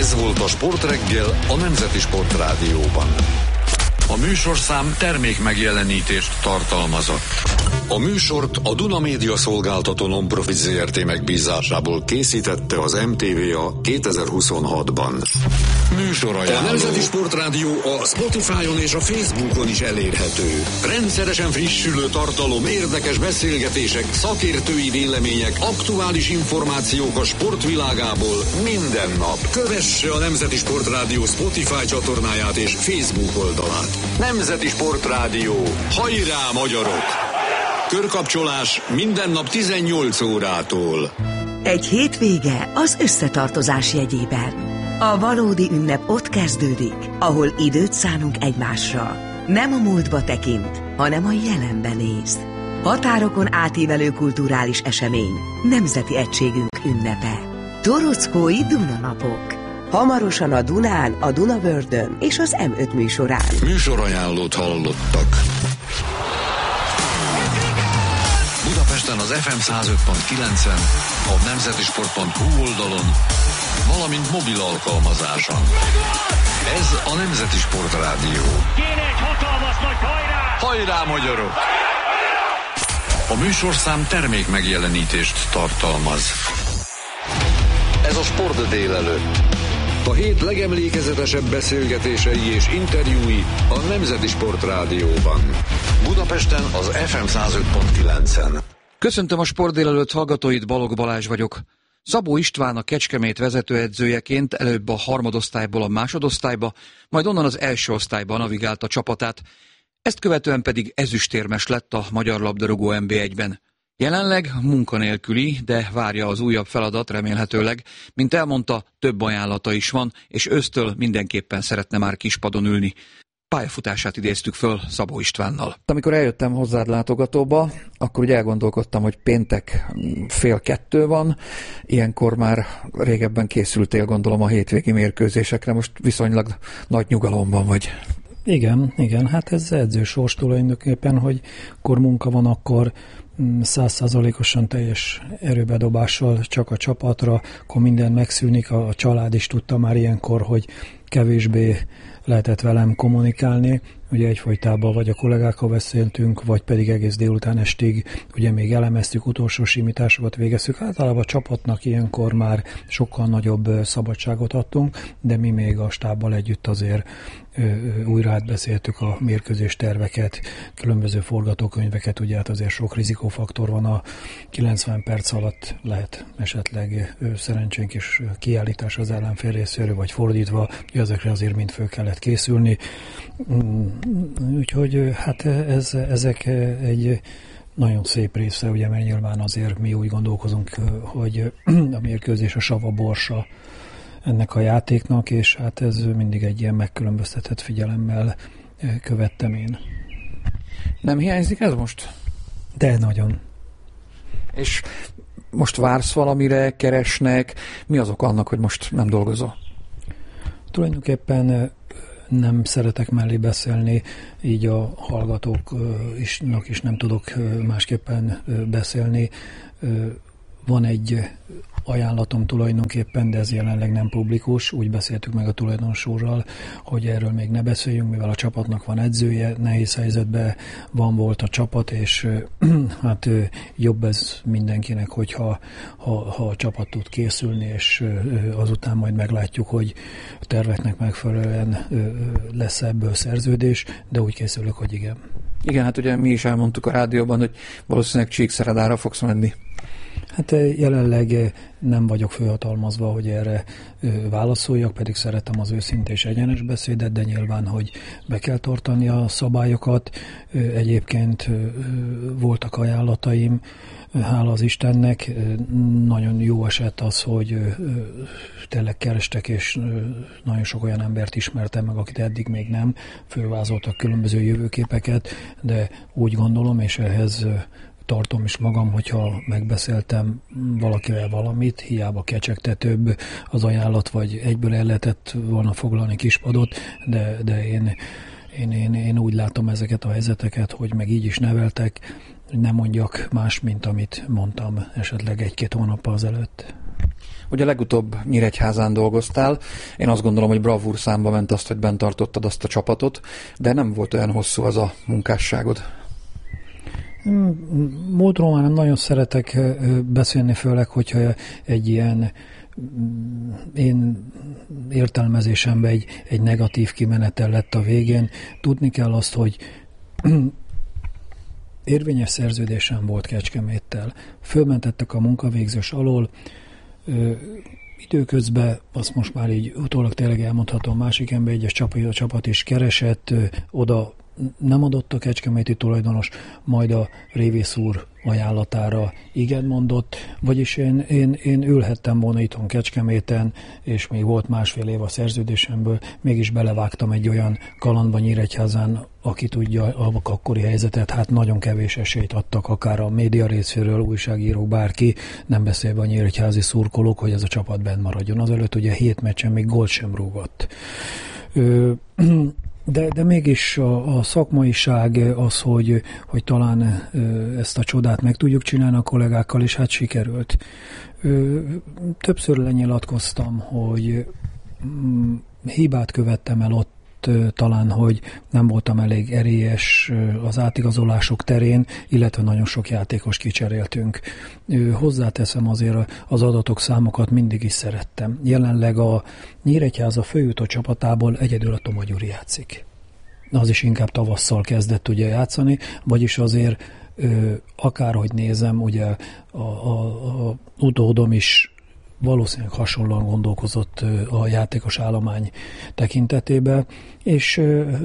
Ez volt a Sportreggel a Nemzeti Sportrádióban. A műsorszám termék megjelenítést tartalmazott. A műsort a Duna Média Szolgáltató Non-Profit Zrt. Megbízásából készítette az MTVA 2026-ban. Műsorajánló. A Nemzeti Sportrádió a Spotify-on és a Facebookon is elérhető. Rendszeresen frissülő tartalom, érdekes beszélgetések, szakértői vélemények, aktuális információk a sportvilágából minden nap. Kövesse a Nemzeti Sportrádió Spotify csatornáját és Facebook oldalát. Nemzeti Sportrádió. Hajrá, magyarok! Körkapcsolás minden nap 18 órától. Egy hétvége az összetartozás jegyében. A valódi ünnep ott kezdődik, ahol időt szánunk egymásra. Nem a múltba tekint, hanem a jelenben néz. Határokon átívelő kulturális esemény, nemzeti egységünk ünnepe. Torockói Dunanapok. Hamarosan a Dunán, a Dunavördön és az M5 műsorán. Műsorajánlót hallottak. Budapesten az FM 105.9-en, a nemzetisport.hu oldalon, valamint mobil alkalmazáson. Ez a Nemzeti Sportrádió. Kéne egy hatalmas nagy hajrá! Hajrá, magyarok! A műsorszám termék megjelenítést tartalmaz. Ez a Sport délelőtt. A hét legemlékezetesebb beszélgetései és interjúi a Nemzeti Sportrádióban. Budapesten az FM 105.9-en. Köszöntöm a Sport délelőtt hallgatóit, Balogh Balázs vagyok. Szabó István a Kecskemét vezetőedzőjeként előbb a harmadosztályból a másodosztályba, majd onnan az első osztályba navigálta csapatát. Ezt követően pedig ezüstérmes lett a magyar labdarúgó NB1-ben. Jelenleg munkanélküli, de várja az újabb feladat remélhetőleg. Mint elmondta, több ajánlata is van, és ősztől mindenképpen szeretne már kispadon ülni. Pályafutását idéztük föl Szabó Istvánnal. Amikor eljöttem hozzád látogatóba, akkor ugye elgondolkodtam, hogy péntek 1:30 van, ilyenkor már régebben készültél, gondolom, a hétvégi mérkőzésekre, most viszonylag nagy nyugalomban vagy. Igen, hát ez edzősors tulajdonképpen, hogy akkor munka van, akkor 100%-osan teljes erőbedobással csak a csapatra, akkor minden megszűnik, a család is tudta már ilyenkor, hogy kevésbé lehetett velem kommunikálni, ugye egyfolytában vagy a kollégákkal beszéltünk, vagy pedig egész délután estig ugye még elemeztük, utolsó simításokat végeztük. Általában a csapatnak ilyenkor már sokkal nagyobb szabadságot adtunk, de mi még a stábbal együtt azért újra átbeszéltük a mérkőzés terveket, különböző forgatókönyveket, ugye hát azért sok rizikófaktor van, a 90 perc alatt lehet esetleg szerencsénk is kiállítás az ellenfél részéről, vagy fordítva, ezekre azért mind föl kellett készülni. Úgyhogy hát ezek egy nagyon szép része, ugye, mert nyilván azért mi úgy gondolkozunk, hogy a mérkőzés a sava borsa ennek a játéknak, és hát ez mindig egy ilyen megkülönböztetett figyelemmel követtem én. Nem hiányzik ez most? De nagyon. És most vársz valamire, keresnek? Mi az oka annak, hogy most nem dolgozol? Tulajdonképpen nem szeretek mellé beszélni, így a hallgatóknak is nem tudok másképpen beszélni. Van egy ajánlatom tulajdonképpen, de ez jelenleg nem publikus. Úgy beszéltük meg a tulajdonosúrral, hogy erről még ne beszéljünk, mivel a csapatnak van edzője, nehéz helyzetben volt a csapat, és hát jobb ez mindenkinek, hogyha a csapat tud készülni, és azután majd meglátjuk, hogy a terveknek megfelelően lesz ebből szerződés, de úgy készülök, hogy igen. Igen, hát ugye mi is elmondtuk a rádióban, hogy valószínűleg Csíkszeredára fogsz menni. Hát jelenleg nem vagyok fölhatalmazva, hogy erre válaszoljak, pedig szeretem az őszinte és egyenes beszédet, de nyilván, hogy be kell tartani a szabályokat. Egyébként voltak ajánlataim, hála az Istennek. Nagyon jó esett az, hogy tényleg kerestek, és nagyon sok olyan embert ismertem meg, akit eddig még nem, fölvázoltak különböző jövőképeket, de úgy gondolom, és ehhez tartom is magam, hogyha megbeszéltem valakivel valamit, hiába kecsegte több az ajánlat, vagy egyből el lehetett volna foglalni kispadot, de én úgy látom ezeket a helyzeteket, hogy meg így is neveltek, hogy nem mondjak más, mint amit mondtam esetleg 1-2 hónappal azelőtt. Ugye legutóbb Nyíregyházán dolgoztál, én azt gondolom, hogy bravúr számba ment azt, hogy bent tartottad azt a csapatot, de nem volt olyan hosszú az a munkásságod. Módról már nem nagyon szeretek beszélni, főleg, hogyha egy ilyen én értelmezésemben egy negatív kimenetel lett a végén. Tudni kell azt, hogy érvényes szerződésem volt Kecskeméttel. Fölmentettek a munkavégzés alól, időközben, azt most már így utólag tényleg elmondhatom, másik ember, egyes csapat is keresett, oda nem adott a kecskeméti tulajdonos, majd a Révész úr ajánlatára igen mondott, vagyis én ülhettem volna itthon Kecskeméten, és még volt másfél év a szerződésemből, mégis belevágtam egy olyan kalandba Nyíregyházán, aki tudja a akkori helyzetet, hát nagyon kevés esélyt adtak, akár a média részéről, újságírók, bárki, nem beszélve a nyíregyházi szurkolók, hogy ez a csapat bent maradjon. Azelőtt ugye 7 meccsen még gólt sem rúgott. De mégis a szakmaiság az, hogy talán ezt a csodát meg tudjuk csinálni a kollégákkal, és hát sikerült. Többször lenyilatkoztam, hogy hibát követtem el ott, talán, hogy nem voltam elég erélyes az átigazolások terén, illetve nagyon sok játékos kicseréltünk. Hozzáteszem, azért az adatok, számokat mindig is szerettem. Jelenleg a Nyíregyháza főjutó csapatából egyedül a Toma Gyuri játszik. Az is inkább tavasszal kezdett ugye játszani, vagyis azért akárhogy nézem, ugye a utódom is valószínűleg hasonlóan gondolkozott a játékos állomány tekintetében, és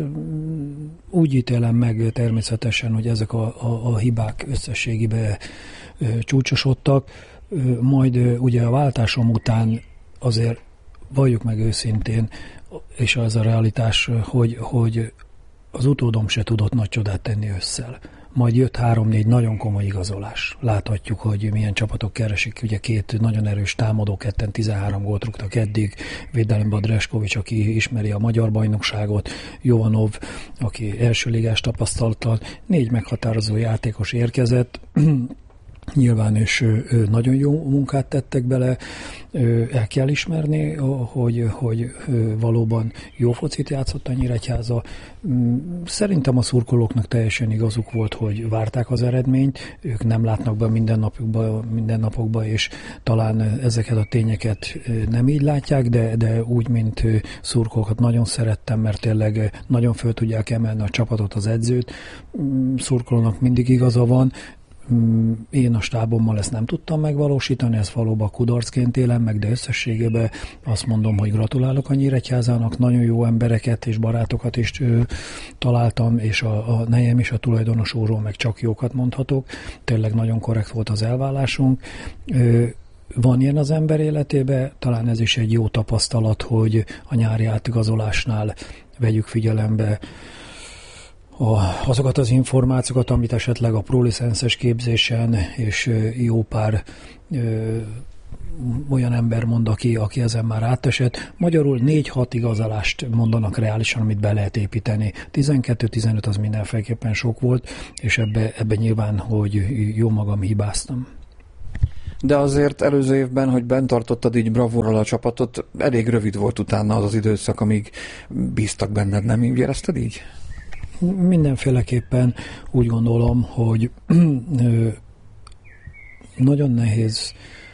úgy ítélem meg természetesen, hogy ezek a hibák összességében csúcsosodtak, majd ugye a váltásom után azért valljuk meg őszintén, és az a realitás, hogy az utódom se tudott nagy csodát tenni ősszel. Majd jött 3-4 nagyon komoly igazolás. Láthatjuk, hogy milyen csapatok keresik. Ugye 2 nagyon erős támadó, ketten 13 gólt rúgtak eddig. Védelemben Dreskovics, aki ismeri a magyar bajnokságot, Jovanov, aki első ligás tapasztalattal, 4 meghatározó játékos érkezett. Nyilván és nagyon jó munkát tettek bele, el kell ismerni, hogy valóban jó focit játszott a Nyíregyháza. Szerintem a szurkolóknak teljesen igazuk volt, hogy várták az eredményt, ők nem látnak be mindennapokba, és talán ezeket a tényeket nem így látják, de úgy, mint szurkolókat nagyon szerettem, mert tényleg nagyon föl tudják emelni a csapatot, az edzőt. Szurkolónak mindig igaza van. Én a stábommal ezt nem tudtam megvalósítani, ezt valóban kudarcként élem meg, de összességében azt mondom, hogy gratulálok a Nyíregyházának, nagyon jó embereket és barátokat is találtam, és a nejem és a tulajdonos úrról meg csak jókat mondhatok. Tényleg nagyon korrekt volt az elvállásunk. Van ilyen az ember életében, talán ez is egy jó tapasztalat, hogy a nyári átigazolásnál vegyük figyelembe azokat az információkat, amit esetleg a prolicenszes képzésen és jó pár olyan ember mond, aki ezen már átesett. Magyarul 4-6 igazolást mondanak reálisan, amit be lehet építeni. 12-15 az mindenféleképpen sok volt, és ebbe nyilván, hogy jó magam hibáztam. De azért előző évben, hogy bent tartottad így bravúrral a csapatot, elég rövid volt utána az időszak, amíg bíztak benned, nem így érezted így? Mindenféleképpen úgy gondolom, hogy nagyon nehéz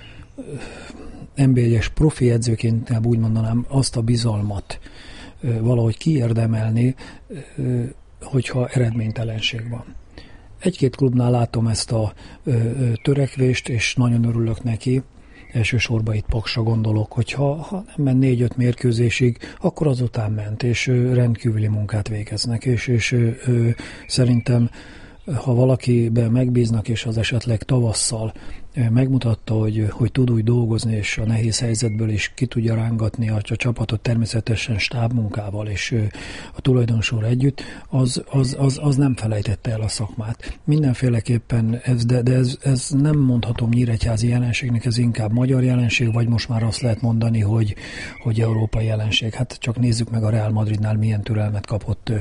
NB1-es profi edzőként, úgy mondanám, azt a bizalmat valahogy kiérdemelni, hogyha eredménytelenség van. Egy-két klubnál látom ezt a törekvést, és nagyon örülök neki. Elsősorban itt Paksra gondolok, hogyha nem ment 4-5 mérkőzésig, akkor azután ment, és rendkívüli munkát végeznek, és szerintem, ha valakiben megbíznak, és az esetleg tavasszal megmutatta, hogy tud úgy dolgozni, és a nehéz helyzetből is ki tudja rángatni a csapatot természetesen stábmunkával, és a tulajdonos úr együtt, az nem felejtette el a szakmát. Mindenféleképpen ez nem mondhatom nyíregyházi jelenségnek, ez inkább magyar jelenség, vagy most már azt lehet mondani, hogy európai jelenség. Hát csak nézzük meg a Real Madridnál milyen türelmet kapott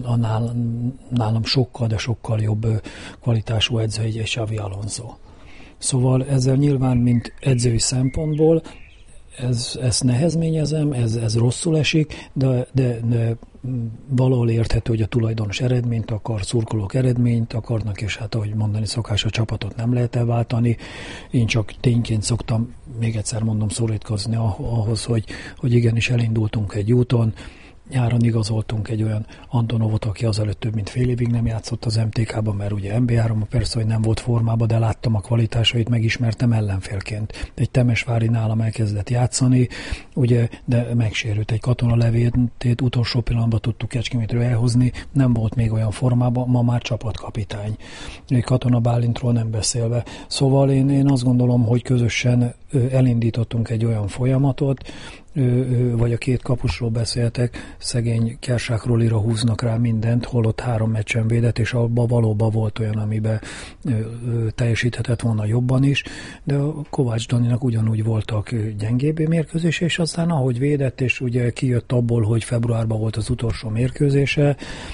nálam sokkal, de sokkal jobb kvalitású edző, egy Xavi Alonso. Szóval ezzel nyilván, mint edzői szempontból, ezt nehezményezem, ez rosszul esik, de valahol érthető, hogy a tulajdonos eredményt akar, szurkolók eredményt akarnak, és hát ahogy mondani szokás, a csapatot nem lehet elváltani. Én csak tényként szoktam, még egyszer mondom, szorítkozni ahhoz, hogy igenis elindultunk egy úton. Nyáron igazoltunk egy olyan Antonovot, aki azelőtt több mint fél évig nem játszott az MTK-ban, mert ugye MB3-ban persze, hogy nem volt formában, de láttam a kvalitásait, megismertem ellenfélként. Egy Temesvári nálam elkezdett játszani, ugye, de megsérült. Egy Katona Levétét utolsó pillanatban tudtuk Kecskemétről elhozni, nem volt még olyan formában, ma már csapatkapitány. Katona Bálintról nem beszélve. Szóval én azt gondolom, hogy közösen elindítottunk egy olyan folyamatot, vagy a két kapusról beszéltek, szegény Kersák Rolira húznak rá mindent, holott 3 meccsen védett, és abban valóban volt olyan, amiben teljesíthetett volna jobban is, de a Kovács Daninak ugyanúgy voltak gyengébb mérkőzése, és aztán ahogy védett, és ugye kijött abból, hogy februárban volt az utolsó mérkőzése,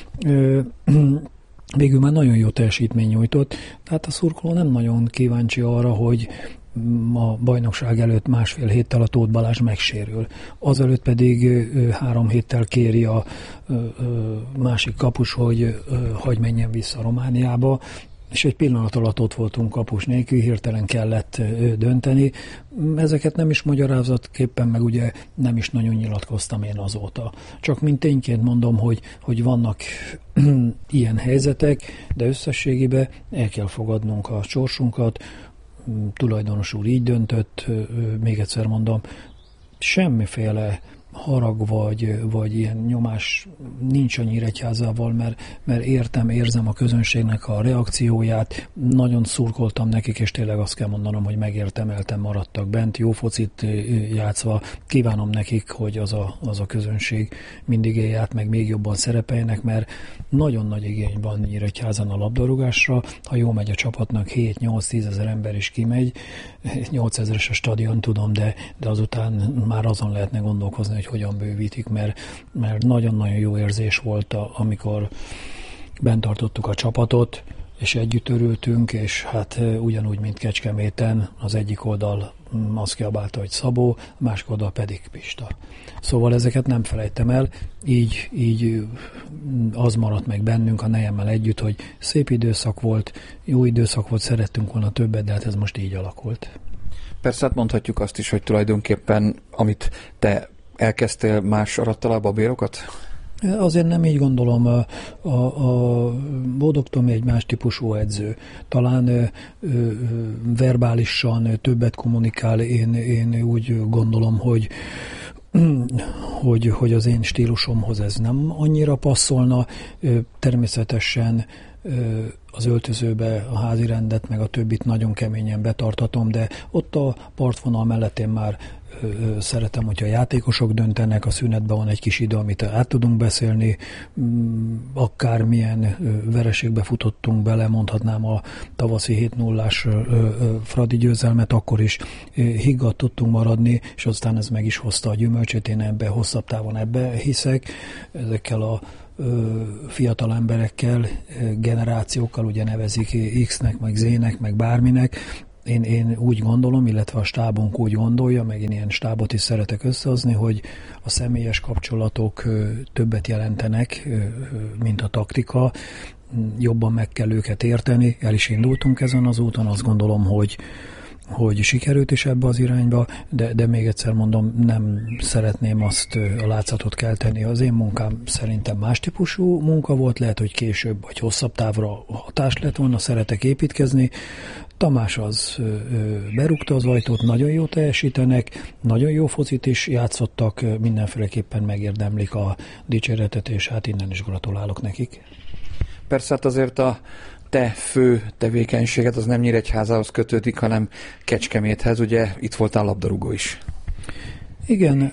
végül már nagyon jó teljesítmény nyújtott, tehát a szurkoló nem nagyon kíváncsi arra, hogy a bajnokság előtt másfél héttel a Tóth Balázs megsérül. Azelőtt pedig 3 héttel kéri a másik kapus, hogy hagy menjen vissza Romániába, és egy pillanat alatt ott voltunk kapus nélkül, hirtelen kellett dönteni. Ezeket nem is magyarázatképpen, meg ugye nem is nagyon nyilatkoztam én azóta. Csak mint tényként mondom, hogy vannak ilyen helyzetek, de összességében el kell fogadnunk a sorsunkat. Tulajdonos úr így döntött, még egyszer mondom, semmiféle harag vagy ilyen nyomás nincs a Nyíregyházával, mert érzem a közönségnek a reakcióját, nagyon szurkoltam nekik, és tényleg azt kell mondanom, hogy megérdemelten maradtak bent, jó focit játszva, kívánom nekik, hogy az a közönség mindig élját, meg még jobban szerepeljenek, mert nagyon nagy igény van Nyíregyházan a labdarúgásra, ha jó megy a csapatnak, 7-8-10 ezer ember is kimegy, 8 ezeres a stadion, tudom, de azután már azon lehetne gondolkozni, hogy hogyan bővítik, mert nagyon-nagyon jó érzés volt, amikor bent tartottuk a csapatot, és együtt örültünk, és hát ugyanúgy, mint Kecskeméten, az egyik oldal azt kiabálta, hogy Szabó, a másik oldal pedig Pista. Szóval ezeket nem felejtem el, így az maradt meg bennünk a nejemmel együtt, hogy szép időszak volt, jó időszak volt, szerettünk volna többet, de hát ez most így alakult. Persze, hát mondhatjuk azt is, hogy tulajdonképpen, amit te elkezdtél, más aratta le a babérokat? Azért nem így gondolom. A Bódog Tomi egy más típusú edző. Talán verbálisan többet kommunikál. Én úgy gondolom, hogy az én stílusomhoz ez nem annyira passzolna. Természetesen az öltözőbe a házi rendet, meg a többit nagyon keményen betartatom, de ott a partvonal mellett én már szeretem, hogyha a játékosok döntenek, a szünetben van egy kis idő, amit át tudunk beszélni, akármilyen vereségbe futottunk bele, mondhatnám a tavaszi 7-0-ás Fradi győzelmet, akkor is higgadt tudtunk maradni, és aztán ez meg is hozta a gyümölcsét, én ebbe hosszabb távon ebbe hiszek, ezekkel a fiatal emberekkel, generációkkal, ugye nevezik X-nek, meg Z-nek, meg bárminek. Én úgy gondolom, illetve a stábunk úgy gondolja, meg én ilyen stábot is szeretek összehozni, hogy a személyes kapcsolatok többet jelentenek, mint a taktika. Jobban meg kell őket érteni, el is indultunk ezen az úton, azt gondolom, hogy sikerült is ebbe az irányba, de még egyszer mondom, nem szeretném azt a látszatot kelteni. Az én munkám szerintem más típusú munka volt, lehet, hogy később vagy hosszabb távra hatás lett volna, szeretek építkezni. Tamás az berúgta az ajtót, nagyon jó teljesítenek, nagyon jó focit is játszottak, mindenféleképpen megérdemlik a dicséretet, és hát innen is gratulálok nekik. Persze, hát azért a te fő tevékenységet az nem Nyíregyházához kötődik, hanem Kecskeméthez, ugye itt voltál labdarúgó is. Igen,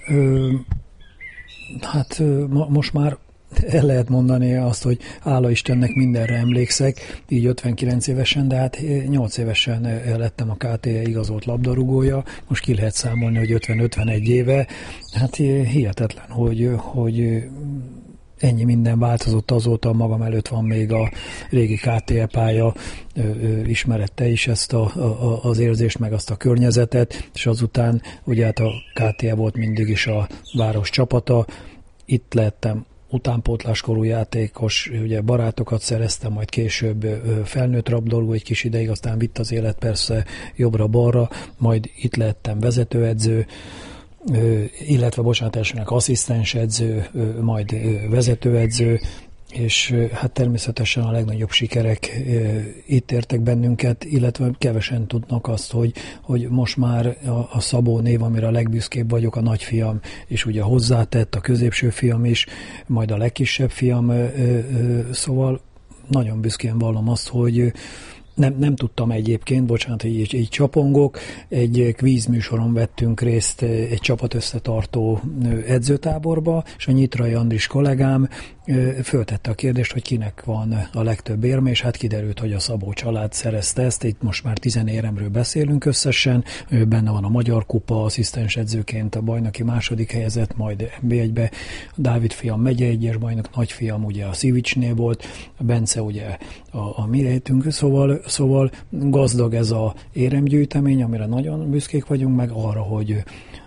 hát most már el lehet mondani azt, hogy hála Istennek mindenre emlékszek, így 59 évesen, de hát 8 évesen lettem a KTE igazolt labdarúgója, most ki lehet számolni, hogy 50-51 éve, hát hihetetlen, hogy ennyi minden változott azóta, magam előtt van még a régi KTE pálya, ismerette is ezt az érzést, meg azt a környezetet, és azután ugye hát a KTE volt mindig is a város csapata, itt lettem utánpótláskorú játékos, ugye barátokat szereztem, majd később felnőtt labdarúgó egy kis ideig, aztán vitt az élet persze jobbra-balra, majd itt lettem vezetőedző, illetve elsőnek asszisztensedző, majd vezetőedző, és hát természetesen a legnagyobb sikerek itt értek bennünket, illetve kevesen tudnak azt, hogy most már a Szabó név, amire a legbüszkébb vagyok, a nagyfiam, és ugye hozzátett, a középső fiam is, majd a legkisebb fiam, szóval nagyon büszkén vallom azt, hogy nem tudtam egyébként, bocsánat, hogy így csapongok, egy kvízműsoron vettünk részt egy csapat összetartó edzőtáborba, és a Nyitrai Andris kollégám föltette a kérdést, hogy kinek van a legtöbb érme, és hát kiderült, hogy a Szabó család szerezte ezt, itt most már 10 éremről beszélünk összesen, benne van a Magyar Kupa, asszisztens edzőként a bajnoki második helyezett, majd NB1-be, Dávid fiam megye 1-es bajnok, nagyfiam ugye a Szivicsnél volt, a Bence ugye a mi rejtünk, szóval gazdag ez a éremgyűjtemény, amire nagyon büszkék vagyunk, meg arra, hogy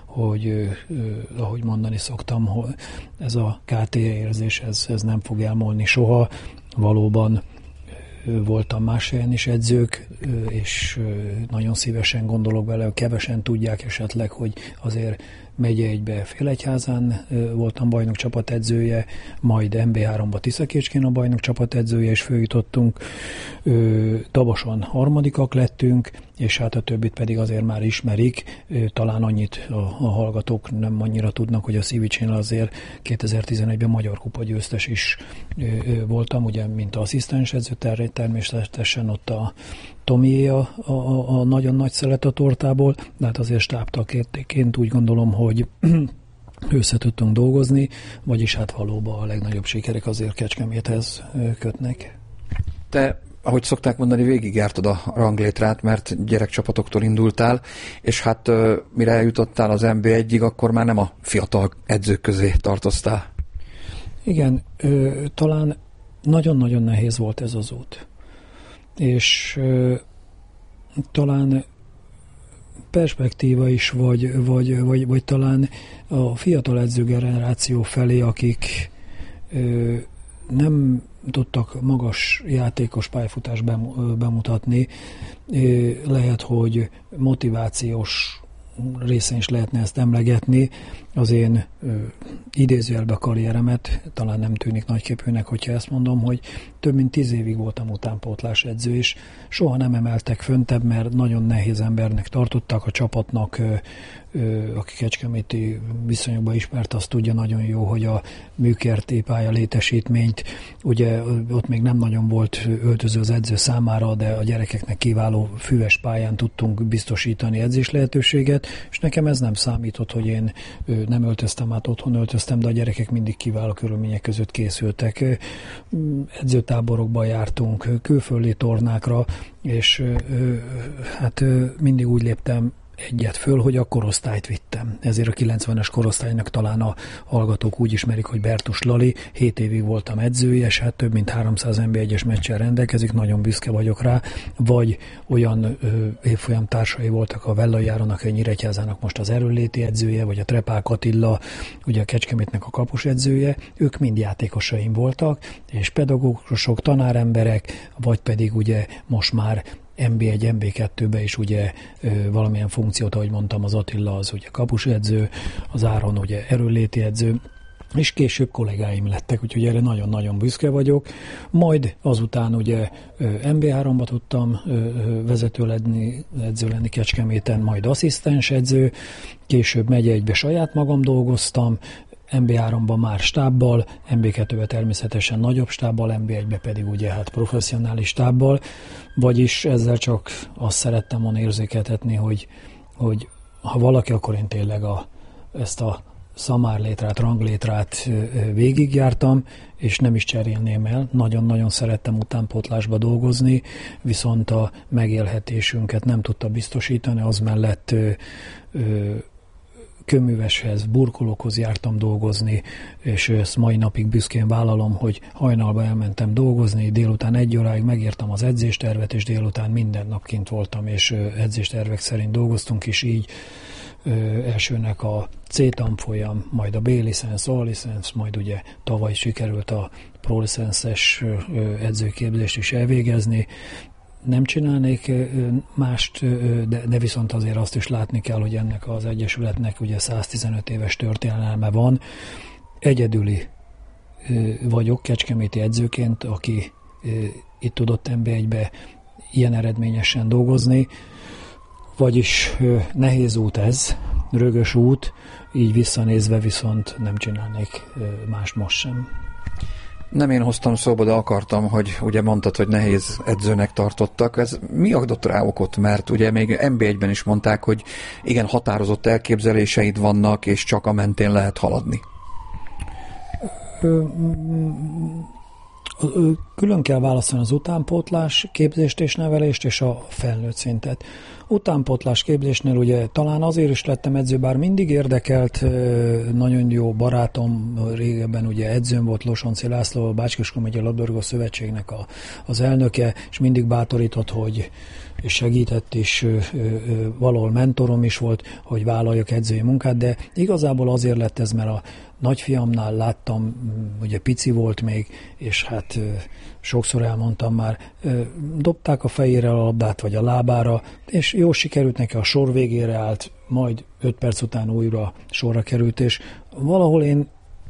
ahogy mondani szoktam, hogy ez a KTE érzés, ez nem fog elmúlni soha. Valóban voltam más helyen is edzők, és nagyon szívesen gondolok bele, kevesen tudják esetleg, hogy azért megye egybe Félegyházán voltam bajnok csapatedzője, majd MB3-ba Tiszakécskén a bajnok csapatedzője, és följutottunk. Dabason harmadikak lettünk, és hát a többit pedig azért már ismerik. Talán annyit a hallgatók nem annyira tudnak, hogy a Szivicsen azért 2011-ben Magyar Kupa győztes is voltam, ugye, mint asszisztens edző, természetesen ott a Tomié a nagyon nagy szelet a tortából, de hát azért stábtagként úgy gondolom, hogy össze tudtunk dolgozni, vagyis hát valóban a legnagyobb sikerek azért Kecskeméthez kötnek. Te, ahogy szokták mondani, végigjártad a ranglétrát, mert gyerekcsapatoktól indultál, és hát mire eljutottál az NB1-ig, akkor már nem a fiatal edzők közé tartoztál. Igen, talán nagyon-nagyon nehéz volt ez az út. És talán perspektíva is, vagy talán a fiatal edzőgeneráció felé, akik nem tudtak magas játékos pályafutást bemutatni, lehet, hogy motivációs részén is lehetne ezt emlegetni. Az én idézőjelbe karrieremet talán nem tűnik nagyképűnek, hogyha ezt mondom, hogy több mint 10 évig voltam utánpótlás edző, és soha nem emeltek föntebb, mert nagyon nehéz embernek tartottak a csapatnak, aki kecskeméti viszonyokban ismert, azt tudja nagyon jó, hogy a műkerti pálya létesítményt, ugye ott még nem nagyon volt öltöző az edző számára, de a gyerekeknek kiváló füves pályán tudtunk biztosítani edzés lehetőséget, és nekem ez nem számított, hogy én nem öltöztem, át otthon öltöztem, de a gyerekek mindig kiváló körülmények között készültek. Edzőtáborokba jártunk, külföldi tornákra, és hát mindig úgy léptem egyet föl, hogy a korosztályt vittem. Ezért a 90-es korosztálynak talán a hallgatók úgy ismerik, hogy Bertus Lali, 7 évig voltam edzője, és hát több mint 300 NB1-es meccsel rendelkezik, nagyon büszke vagyok rá, vagy olyan évfolyam társai voltak a Vellai Áronnak, a Nyíregyházának most az erőnléti edzője, vagy a Trepák Attila, ugye a Kecskemétnek a kapus edzője, ők mind játékosaim voltak, és pedagógusok, tanáremberek, vagy pedig ugye most már NB1, NB2-be is ugye valamilyen funkciót, ahogy mondtam, az Attila az ugye kapusedző, az Áron ugye erőnléti edző, és később kollégáim lettek, úgyhogy erre nagyon-nagyon büszke vagyok. Majd azután ugye NB3-ba tudtam edző lenni Kecskeméten, majd asszisztens edző, később megye egybe saját magam dolgoztam, NB3-ban már stábbal, NB2-ben természetesen nagyobb stábbal, NB1-ben pedig ugye hát professzionális stábbal, vagyis ezzel csak azt szerettem volna érzékeltetni, hogy ha valaki, akkor én tényleg ezt a szamárlétrát, ranglétrát végigjártam, és nem is cserélném el. Nagyon-nagyon szerettem utánpótlásba dolgozni, viszont a megélhetésünket nem tudta biztosítani, az mellett kőműveshez, burkolókhoz jártam dolgozni, és ezt mai napig büszkén vállalom, hogy hajnalba elmentem dolgozni, délután 1 óráig megírtam az edzéstervet, és délután minden nap kint voltam, és edzéstervek szerint dolgoztunk, és így elsőnek a C-tanfolyam, majd a B-licensz, A-licensz, majd ugye tavaly sikerült a Pro-licenszes edzőképzést is elvégezni. Nem csinálnék mást, de viszont azért azt is látni kell, hogy ennek az egyesületnek ugye 115 éves történelme van. Egyedüli vagyok kecskeméti edzőként, aki itt tudott NB1-be ilyen eredményesen dolgozni, vagyis nehéz út ez, rögös út, így visszanézve viszont nem csinálnék mást most sem. Nem én hoztam szóba, de akartam, hogy ugye mondtad, hogy nehéz edzőnek tartottak. Ez mi adott rá okot? Mert ugye még NB1-ben is mondták, hogy igen, határozott elképzeléseid vannak, és csak a mentén lehet haladni. Külön kell választani az utánpótlás képzést és nevelést és a felnőtt szintet. Utánpótlás képzésnél ugye talán azért is lettem edző, bár mindig érdekelt, nagyon jó barátom, régebben ugye edzőm volt, Losonci László, a Bács-Kiskun megye labdarúgó szövetségnek az elnöke, és mindig bátorított, hogy és segített, és valahol mentorom is volt, hogy vállaljak edzői munkát, de igazából azért lett ez, mert a nagyfiamnál láttam, ugye pici volt még, és hát sokszor elmondtam már, dobták a fejére a labdát, vagy a lábára, és jól sikerült neki, a sor végére állt, majd 5 perc után újra sorra került, és valahol én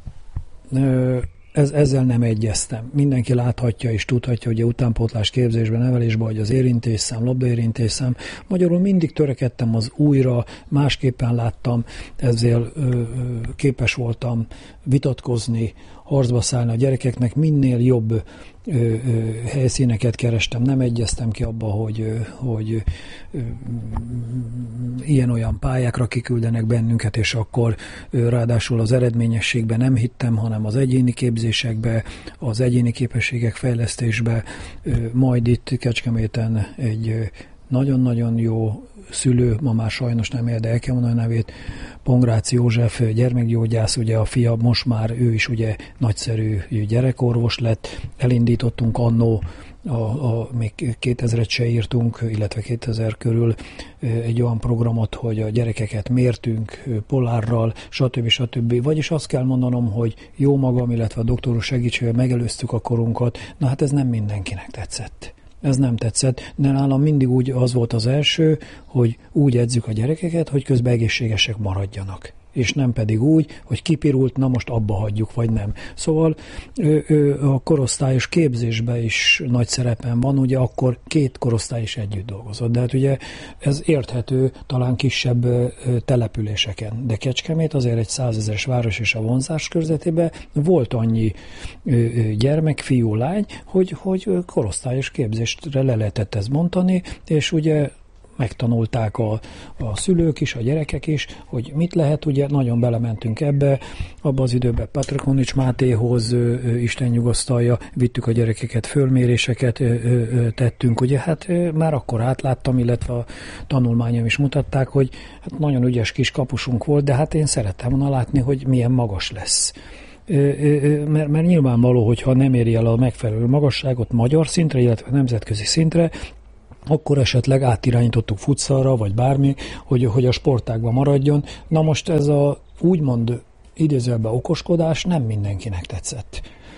ezzel nem egyeztem. Mindenki láthatja és tudhatja, hogy a utánpótlás képzésben, nevelésben, hogy az érintésszám, labdaérintésszám, magyarul mindig törekedtem az újra, másképpen láttam, ezzel képes voltam vitatkozni, harcba szállni a gyerekeknek, minél jobb helyszíneket kerestem, nem egyeztem ki abba, hogy ilyen-olyan pályákra kiküldenek bennünket, és akkor ráadásul az eredményességben nem hittem, hanem az egyéni képzésekbe, az egyéni képességek fejlesztésbe, majd itt Kecskeméten egy nagyon-nagyon jó szülő, ma már sajnos nem él, de el kell mondani a nevét, Pongrácz József gyermekgyógyász, ugye a fia, most már ő is ugye nagyszerű gyerekorvos lett, elindítottunk annó, még 2000-et se írtunk, illetve 2000 körül egy olyan programot, hogy a gyerekeket mértünk polárral, stb. Vagyis azt kell mondanom, hogy jó magam, illetve a doktorok segítségével megelőztük a korunkat, na hát ez nem mindenkinek tetszett. Ez nem tetszett, de nálam mindig úgy az volt az első, hogy úgy edzük a gyerekeket, hogy közben egészségesek maradjanak. És nem pedig úgy, hogy kipirult, na most abba hagyjuk, vagy nem. Szóval a korosztályos képzésben is nagy szerepen van, ugye akkor 2 korosztály is együtt dolgozott. De hát ugye ez érthető talán kisebb településeken. De Kecskemét azért egy 100 000-es város, és a vonzás körzetében volt annyi gyermek, fiú, lány, hogy korosztályos képzésre le lehetett ezt mondani, és ugye megtanulták a szülők is, a gyerekek is, hogy mit lehet, ugye nagyon belementünk ebbe, abba az időben Patrakonics Mátéhoz, Isten nyugosztalja, vittük a gyerekeket, fölméréseket tettünk, ugye hát már akkor átláttam, illetve a tanulmányom is mutatták, hogy hát nagyon ügyes kis kapusunk volt, de hát én szerettem volna látni, hogy milyen magas lesz. Mert nyilvánvaló, hogyha nem éri el a megfelelő magasságot magyar szintre, illetve nemzetközi szintre, akkor esetleg átirányítottuk futszalra, vagy bármi, hogy a sportágban maradjon. Na most ez a úgymond idézőjelben okoskodás nem mindenkinek tetszett.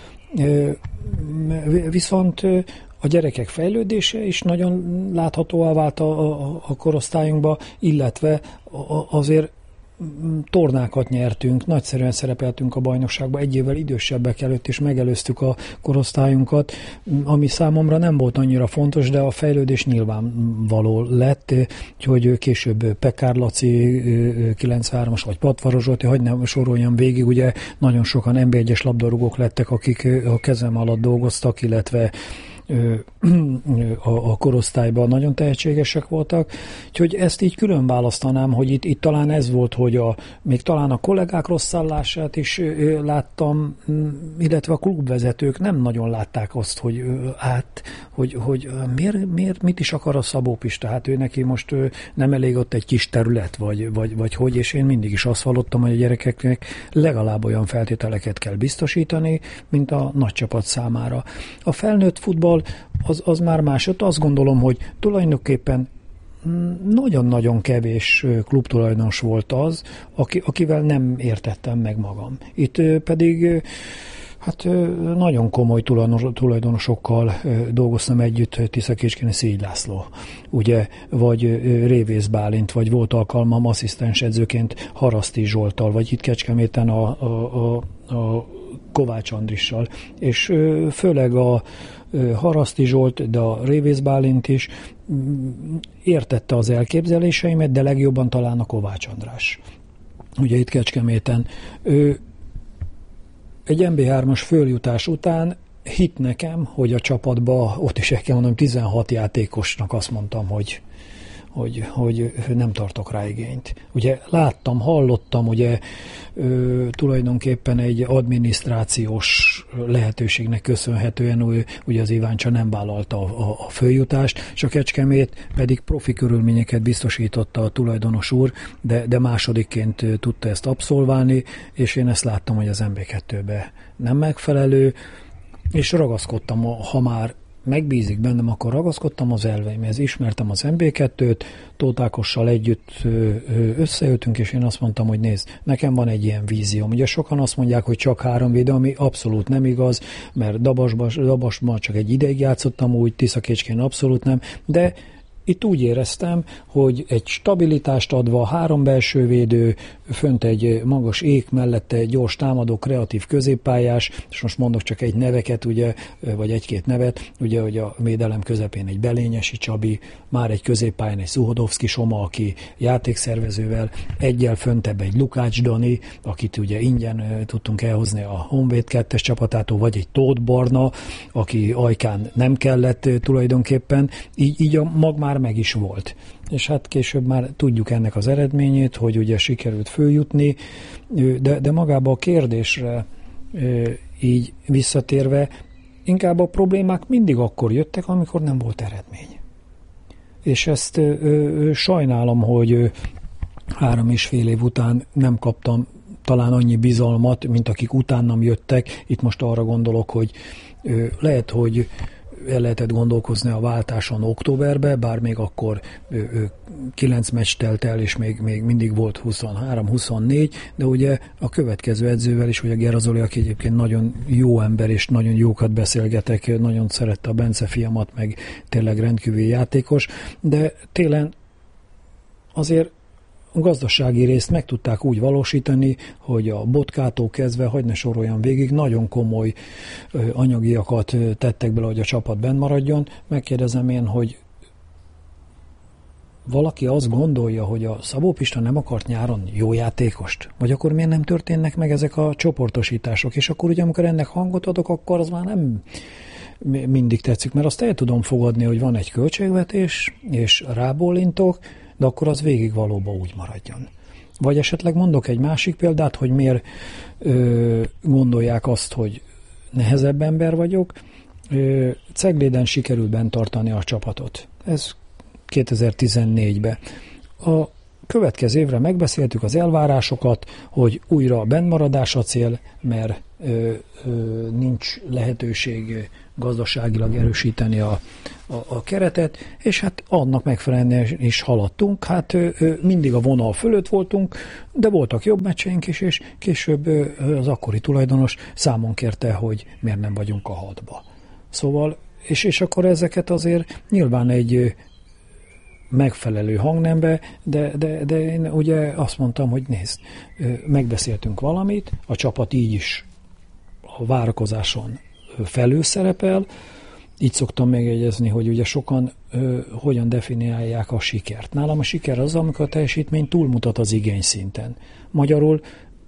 Viszont a gyerekek fejlődése is nagyon láthatóvá vált a korosztályunkba, illetve azért tornákat nyertünk, nagyszerűen szerepeltünk a bajnokságban, 1 évvel idősebbek előtt is megelőztük a korosztályunkat, ami számomra nem volt annyira fontos, de a fejlődés nyilvánvaló lett, hogy később Pekár Laci 93-as, vagy Patvaros Zsolti, hogy nem soroljam végig, ugye nagyon sokan NB1-es labdarúgók lettek, akik a kezem alatt dolgoztak, illetve a korosztályban nagyon tehetségesek voltak, úgyhogy ezt így külön választanám, hogy itt talán ez volt, hogy még talán a kollégák rossz szállását is láttam, illetve a klubvezetők nem nagyon látták azt, hogy miért mit is akar a Szabó Pista, hát ő neki most nem elég ott egy kis terület, vagy hogy, és én mindig is azt hallottam, hogy a gyerekeknek legalább olyan feltételeket kell biztosítani, mint a nagy csapat számára. A felnőtt futball az már más. Azt gondolom, hogy tulajdonképpen nagyon-nagyon kevés klubtulajdonos volt az, akivel nem értettem meg magam. Itt pedig nagyon komoly tulajdonosokkal dolgoztam együtt, Tiszakécskén Szígy László, ugye, vagy Révész Bálint, vagy volt alkalmam asszisztens edzőként Haraszti Zsolttal, vagy itt Kecskeméten a Kovács Andrissal, és főleg a Haraszti Zsolt, de a Révész Bálint is értette az elképzeléseimet, de legjobban talán a Kovács András. Ugye itt Kecskeméten. Egy MB3-as följutás után hitt nekem, hogy a csapatba, ott is el kell mondanom, 16 játékosnak azt mondtam, hogy nem tartok rá igényt. Ugye láttam, hallottam, ugye tulajdonképpen egy adminisztrációs lehetőségnek köszönhetően ugye az Iváncsa nem vállalta a följutást, és a Kecskemét pedig profi körülményeket biztosította a tulajdonos úr, de másodikként tudta ezt abszolválni, és én ezt láttam, hogy az MB2-be nem megfelelő, és ragaszkodtam, ha már megbízik bennem, akkor ragaszkodtam az elveimhez. Ismertem az MB2-t, Tóth Ákossal együtt összejöttünk, és én azt mondtam, hogy nézd, nekem van egy ilyen vízióm. Ugye sokan azt mondják, hogy csak 3 védő, ami abszolút nem igaz, mert Dabasban csak egy ideig játszottam, úgy Tiszakécskén abszolút nem, de itt úgy éreztem, hogy egy stabilitást adva, 3 belső védő, fönt egy magas ék mellette gyors támadó, kreatív középpályás, és most mondok csak egy neveket, ugye, vagy egy-két nevet, ugye, hogy a védelem közepén egy Belényesi Csabi, már egy középpályán egy Szuhodovszki Soma, aki játékszervezővel, egyel föntebb egy Lukács Dani, akit ugye ingyen tudtunk elhozni a Honvéd 2-es csapatától, vagy egy Tóth Barna, aki Ajkán nem kellett tulajdonképpen, így a mag már meg is volt. És hát később már tudjuk ennek az eredményét, hogy ugye sikerült följutni, de magába a kérdésre így visszatérve, inkább a problémák mindig akkor jöttek, amikor nem volt eredmény. És ezt sajnálom, hogy 3,5 év után nem kaptam talán annyi bizalmat, mint akik utánam jöttek. Itt most arra gondolok, hogy lehet, hogy el lehetett gondolkozni a váltáson októberben, bár még akkor 9 meccs telt el, és még mindig volt 23-24, de ugye a következő edzővel is, ugye Gerazoli, aki egyébként nagyon jó ember, és nagyon jókat beszélgetek, nagyon szerette a Bence fiamat, meg tényleg rendkívüli játékos, de télen azért a gazdasági részt meg tudták úgy valósítani, hogy a Botkától kezdve, hogy ne soroljam végig, nagyon komoly anyagiakat tettek bele, hogy a csapat benn maradjon. Megkérdezem én, hogy valaki azt gondolja, hogy a Szabó Pista nem akart nyáron jó játékost? Vagy akkor miért nem történnek meg ezek a csoportosítások? És akkor ugye, amikor ennek hangot adok, akkor az már nem mindig tetszik, mert azt el tudom fogadni, hogy van egy költségvetés, és rábólintok, de akkor az végig valóban úgy maradjon. Vagy esetleg mondok egy másik példát, hogy miért gondolják azt, hogy nehezebb ember vagyok. Cegléden sikerült bent tartani a csapatot. Ez 2014-ben. A következő évre megbeszéltük az elvárásokat, hogy újra bennmaradás a cél, mert nincs lehetőség gazdaságilag erősíteni a keretet, és hát annak megfelelően is haladtunk. Hát mindig a vonal fölött voltunk, de voltak jobb meccseink is, és később az akkori tulajdonos számon kérte, hogy miért nem vagyunk a 6-ba. Szóval, és akkor ezeket azért nyilván egy megfelelő hangnembe, de én ugye azt mondtam, hogy nézd, megbeszéltünk valamit, a csapat így is a várakozáson felül szerepel, így szoktam megjegyezni, hogy ugye sokan hogyan definiálják a sikert. Nálam a siker az, amikor a teljesítmény túlmutat az igény szinten. Magyarul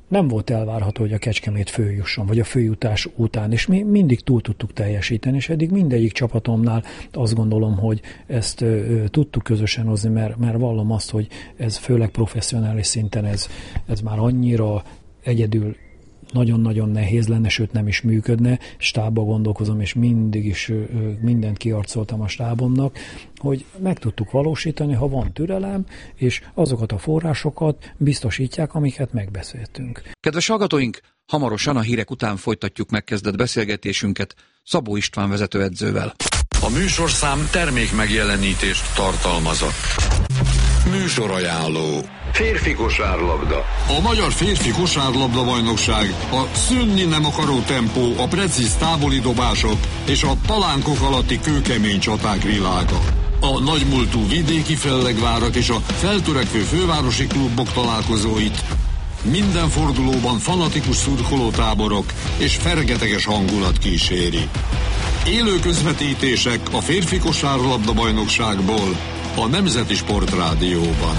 nem volt elvárható, hogy a Kecskemét följusson, vagy a följutás után, és mi mindig túl tudtuk teljesíteni, és eddig mindegyik csapatomnál azt gondolom, hogy ezt tudtuk közösen hozni, mert vallom azt, hogy ez főleg professzionális szinten ez már annyira egyedül nagyon-nagyon nehéz lenne, sőt nem is működne, stábba gondolkozom, és mindig is mindent kiarcoltam a stábomnak, hogy meg tudtuk valósítani, ha van türelem, és azokat a forrásokat biztosítják, amiket megbeszéltünk. Kedves hallgatóink, hamarosan a hírek után folytatjuk megkezdett beszélgetésünket Szabó István vezetőedzővel. A műsorszám termék megjelenítést tartalmazott. Műsorajánló. Férfi kosárlabda. A Magyar Férfi Kosárlabda Bajnokság a szűnni nem akaró tempó, a precíz távoli dobások és a palánkok alatti kőkemény csaták világa. A nagymúltú vidéki fellegvárak és a feltörekvő fővárosi klubok találkozóit minden fordulóban fanatikus szurkolótáborok és fergeteges hangulat kíséri. Élő közvetítések a Férfi Kosárlabda Bajnokságból a Nemzeti Sportrádióban.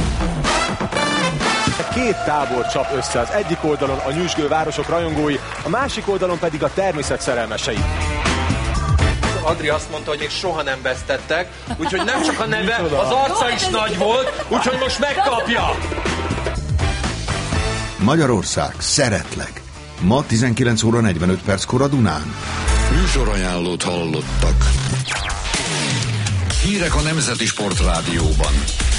Két tábor csap össze, az egyik oldalon a nyüzsgő városok rajongói, a másik oldalon pedig a természet szerelmesei. Adri azt mondta, hogy még soha nem vesztettek, úgyhogy nem csak a neve, az arca is nagy volt, úgyhogy most megkapja! Magyarország, szeretlek! Ma 19 óra 45 perckor a Dunán. Műsorajánlót hallottak. Hírek a Nemzeti Sportrádióban.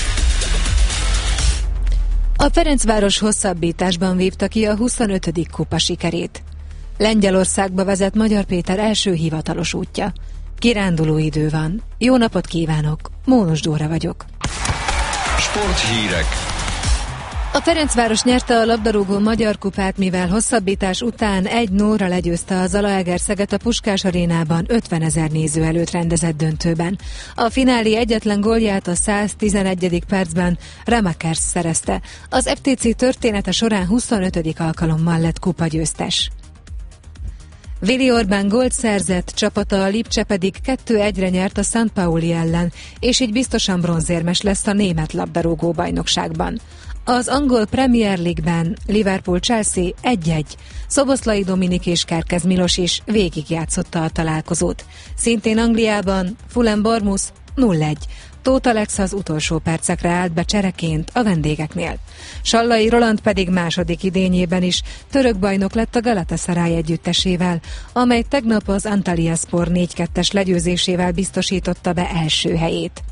A Ferencváros hosszabbításban vívta ki a 25. kupa sikerét. Lengyelországba vezet Magyar Péter első hivatalos útja. Kiránduló idő van. Jó napot kívánok! Mónos Dóra vagyok. Sporthírek. A Ferencváros nyerte a labdarúgó Magyar Kupát, mivel hosszabbítás után 1-0-ra legyőzte a Zalaegerszeget a Puskás arénában 50 000 néző előtt rendezett döntőben. A finálé egyetlen gólját a 111. percben Remakers szerezte. Az FTC története során 25. alkalommal lett kupagyőztes. Vili Orbán gólt szerzett, csapata a Lipcse pedig 2-1-re nyert a St. Pauli ellen, és így biztosan bronzérmes lesz a német labdarúgó bajnokságban. Az angol Premier League-ben Liverpool-Chelsea 1-1. Szoboszlai Dominik és Kerkez Milos is végigjátszotta a találkozót. Szintén Angliában Fulham-Bournemouth 0-1. Tóth Alex az utolsó percekre állt be csereként a vendégeknél. Sallai Roland pedig második idényében is török bajnok lett a Galatasaray együttesével, amely tegnap az Antalyaspor 4-2-es legyőzésével biztosította be első helyét.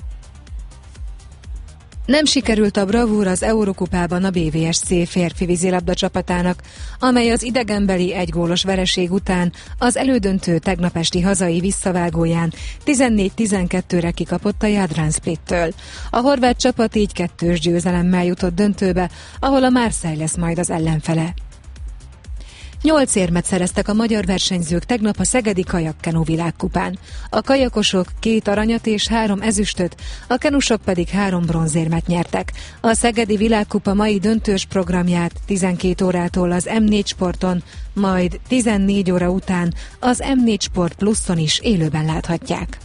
Nem sikerült a bravúr az Eurokupában a BVSC férfi vízilabda csapatának, amely az idegenbeli egygólos vereség után az elődöntő tegnap esti hazai visszavágóján 14-12-re kikapott a Jadran Splittől. A horvát csapat így 2-2 győzelemmel jutott döntőbe, ahol a Marseille lesz majd az ellenfele. 8 érmet szereztek a magyar versenyzők tegnap a szegedi kajakkenu világkupán. A kajakosok 2 aranyat és 3 ezüstöt, a kenusok pedig 3 bronzérmet nyertek. A szegedi világkupa mai döntős programját 12 órától az M4 Sporton, majd 14 óra után az M4 Sport Pluszon is élőben láthatják.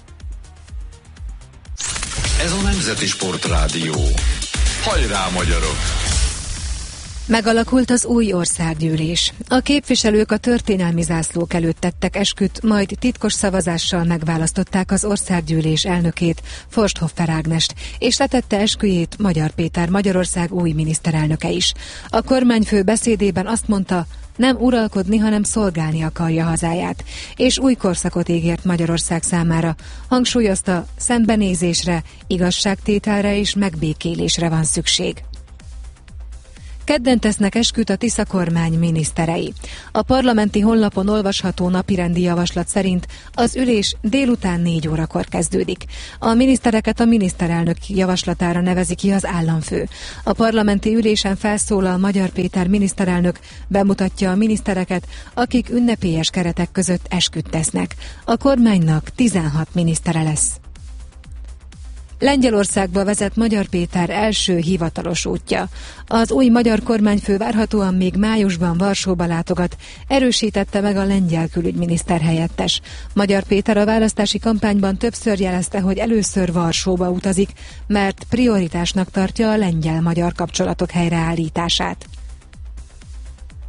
Ez a Nemzeti Sportrádió. Hajrá, magyarok! Megalakult az új országgyűlés. A képviselők a történelmi zászlók előtt tettek esküt, majd titkos szavazással megválasztották az országgyűlés elnökét, Forsthoffer Ágnest, és letette esküjét Magyar Péter, Magyarország új miniszterelnöke is. A kormányfő beszédében azt mondta, nem uralkodni, hanem szolgálni akarja hazáját, és új korszakot ígért Magyarország számára. Hangsúlyozta, szembenézésre, igazságtételre és megbékélésre van szükség. Kedden tesznek esküt a Tisza kormány miniszterei. A parlamenti honlapon olvasható napirendi javaslat szerint az ülés délután 4 órakor kezdődik. A minisztereket a miniszterelnök javaslatára nevezi ki az államfő. A parlamenti ülésen felszólal Magyar Péter miniszterelnök, bemutatja a minisztereket, akik ünnepélyes keretek között esküt tesznek. A kormánynak 16 minisztere lesz. Lengyelországba vezet Magyar Péter első hivatalos útja. Az új magyar kormányfő várhatóan még májusban Varsóba látogat, erősítette meg a lengyel külügyminiszter helyettes. Magyar Péter a választási kampányban többször jelezte, hogy először Varsóba utazik, mert prioritásnak tartja a lengyel-magyar kapcsolatok helyreállítását.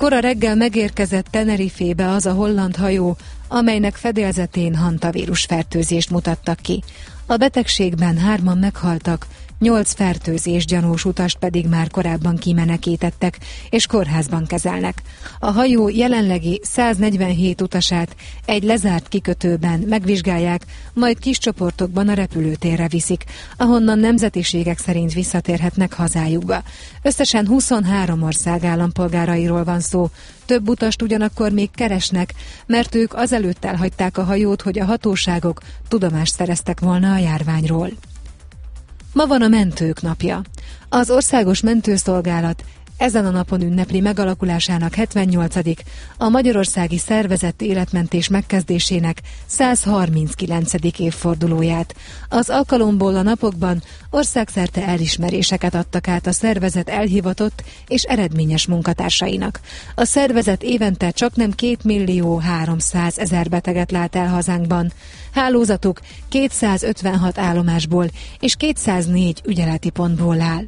Kora reggel megérkezett Tenerifébe az a holland hajó, amelynek fedélzetén hantavírus fertőzést mutattak ki. A betegségben 3-an meghaltak, 8 fertőzés gyanús utast pedig már korábban kimenekítettek, és kórházban kezelnek. A hajó jelenlegi 147 utasát egy lezárt kikötőben megvizsgálják, majd kis csoportokban a repülőtérre viszik, ahonnan nemzetiségek szerint visszatérhetnek hazájukba. Összesen 23 ország állampolgárairól van szó. Több utast ugyanakkor még keresnek, mert ők azelőtt elhagyták a hajót, hogy a hatóságok tudomást szereztek volna a járványról. Ma van a Mentők napja. Az Országos Mentőszolgálat ezen a napon ünnepli megalakulásának 78. a magyarországi szervezett életmentés megkezdésének 139. évfordulóját. Az alkalomból a napokban országszerte elismeréseket adtak át a szervezet elhivatott és eredményes munkatársainak. A szervezet évente csaknem 2.300.000 beteget lát el hazánkban. Hálózatuk 256 állomásból és 204 ügyeleti pontból áll.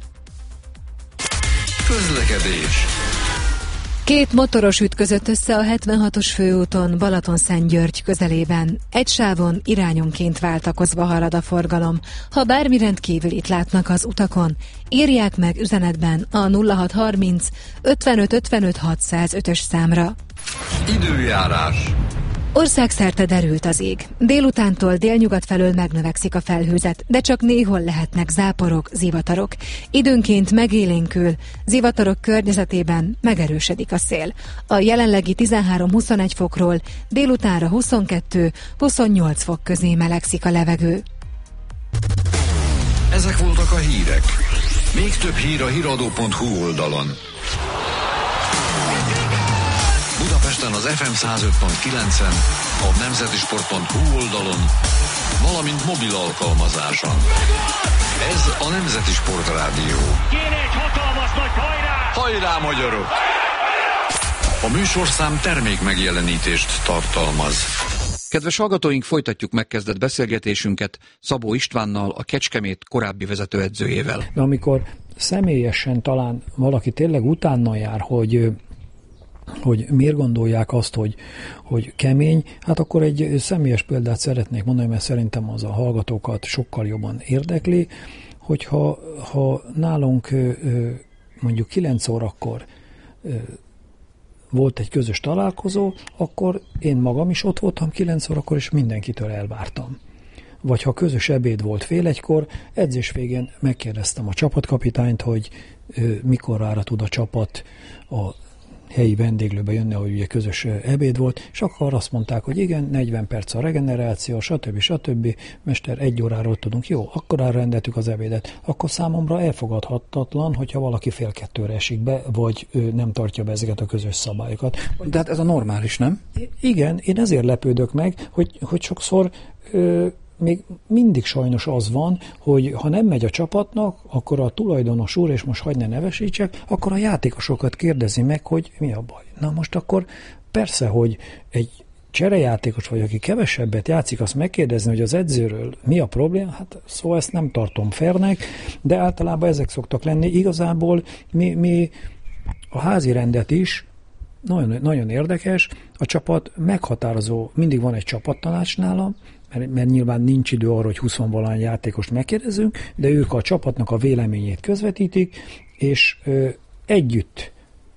Közlekedés. 2 motoros ütközött össze a 76-os főúton Balatonszentgyörgy közelében. Egy sávon irányonként váltakozva halad a forgalom. Ha bármi rendkívülit látnak az utakon, írják meg üzenetben a 0630 55 55 605-ös számra. Időjárás. Országszerte derült az ég. Délutántól délnyugat felől megnövekszik a felhőzet, de csak néhol lehetnek záporok, zivatarok. Időnként megélénkül, zivatarok környezetében megerősödik a szél. A jelenlegi 13-21 fokról délutánra 22-28 fok közé melegszik a levegő. Ezek voltak a hírek. Még több hír a hiradó.hu oldalon. Budapesten az FM 105.9-en, a nemzetisport.hu oldalon, valamint mobil alkalmazáson. Ez a Nemzeti Sport Rádió. Kéne egy hatalmas nagy hajrá! Hajrá, magyarok! A műsorszám termék megjelenítést tartalmaz. Kedves hallgatóink, folytatjuk megkezdett beszélgetésünket Szabó Istvánnal, a Kecskemét korábbi vezetőedzőjével. De amikor személyesen talán valaki tényleg utána jár, hogy miért gondolják azt, hogy kemény, hát akkor egy személyes példát szeretnék mondani, mert szerintem az a hallgatókat sokkal jobban érdekli, hogyha nálunk mondjuk 9 órakor volt egy közös találkozó, akkor én magam is ott voltam 9 órakor, és mindenkitől elvártam. Vagy ha közös ebéd volt fél egykor, edzés végén megkérdeztem a csapatkapitányt, hogy mikorra tud a csapat a helyi vendéglőbe jönni, ahogy ugye közös ebéd volt, és akkor azt mondták, hogy igen, 40 perc a regeneráció, stb. Mester, 1 óráról tudunk, jó, akkor elrendeltük az ebédet. Akkor számomra elfogadhatatlan, hogyha valaki 1:30 esik be, vagy nem tartja be ezeket a közös szabályokat. De hát ez a normális, nem? Igen, én ezért lepődök meg, hogy sokszor még mindig sajnos az van, hogy ha nem megy a csapatnak, akkor a tulajdonos úr, és most hagyd ne nevesítsek, akkor a játékosokat kérdezi meg, hogy mi a baj. Na most akkor persze, hogy egy cserejátékos vagy, aki kevesebbet játszik, azt megkérdezni, hogy az edzőről mi a probléma, hát szóval ezt nem tartom fairnek, de általában ezek szoktak lenni. Igazából mi a házi rendet is, nagyon, nagyon érdekes, a csapat meghatározó, mindig van egy csapattanács nálam, mert nyilván nincs idő arra, hogy 20-valahány játékost megkérdezünk, de ők a csapatnak a véleményét közvetítik, és együtt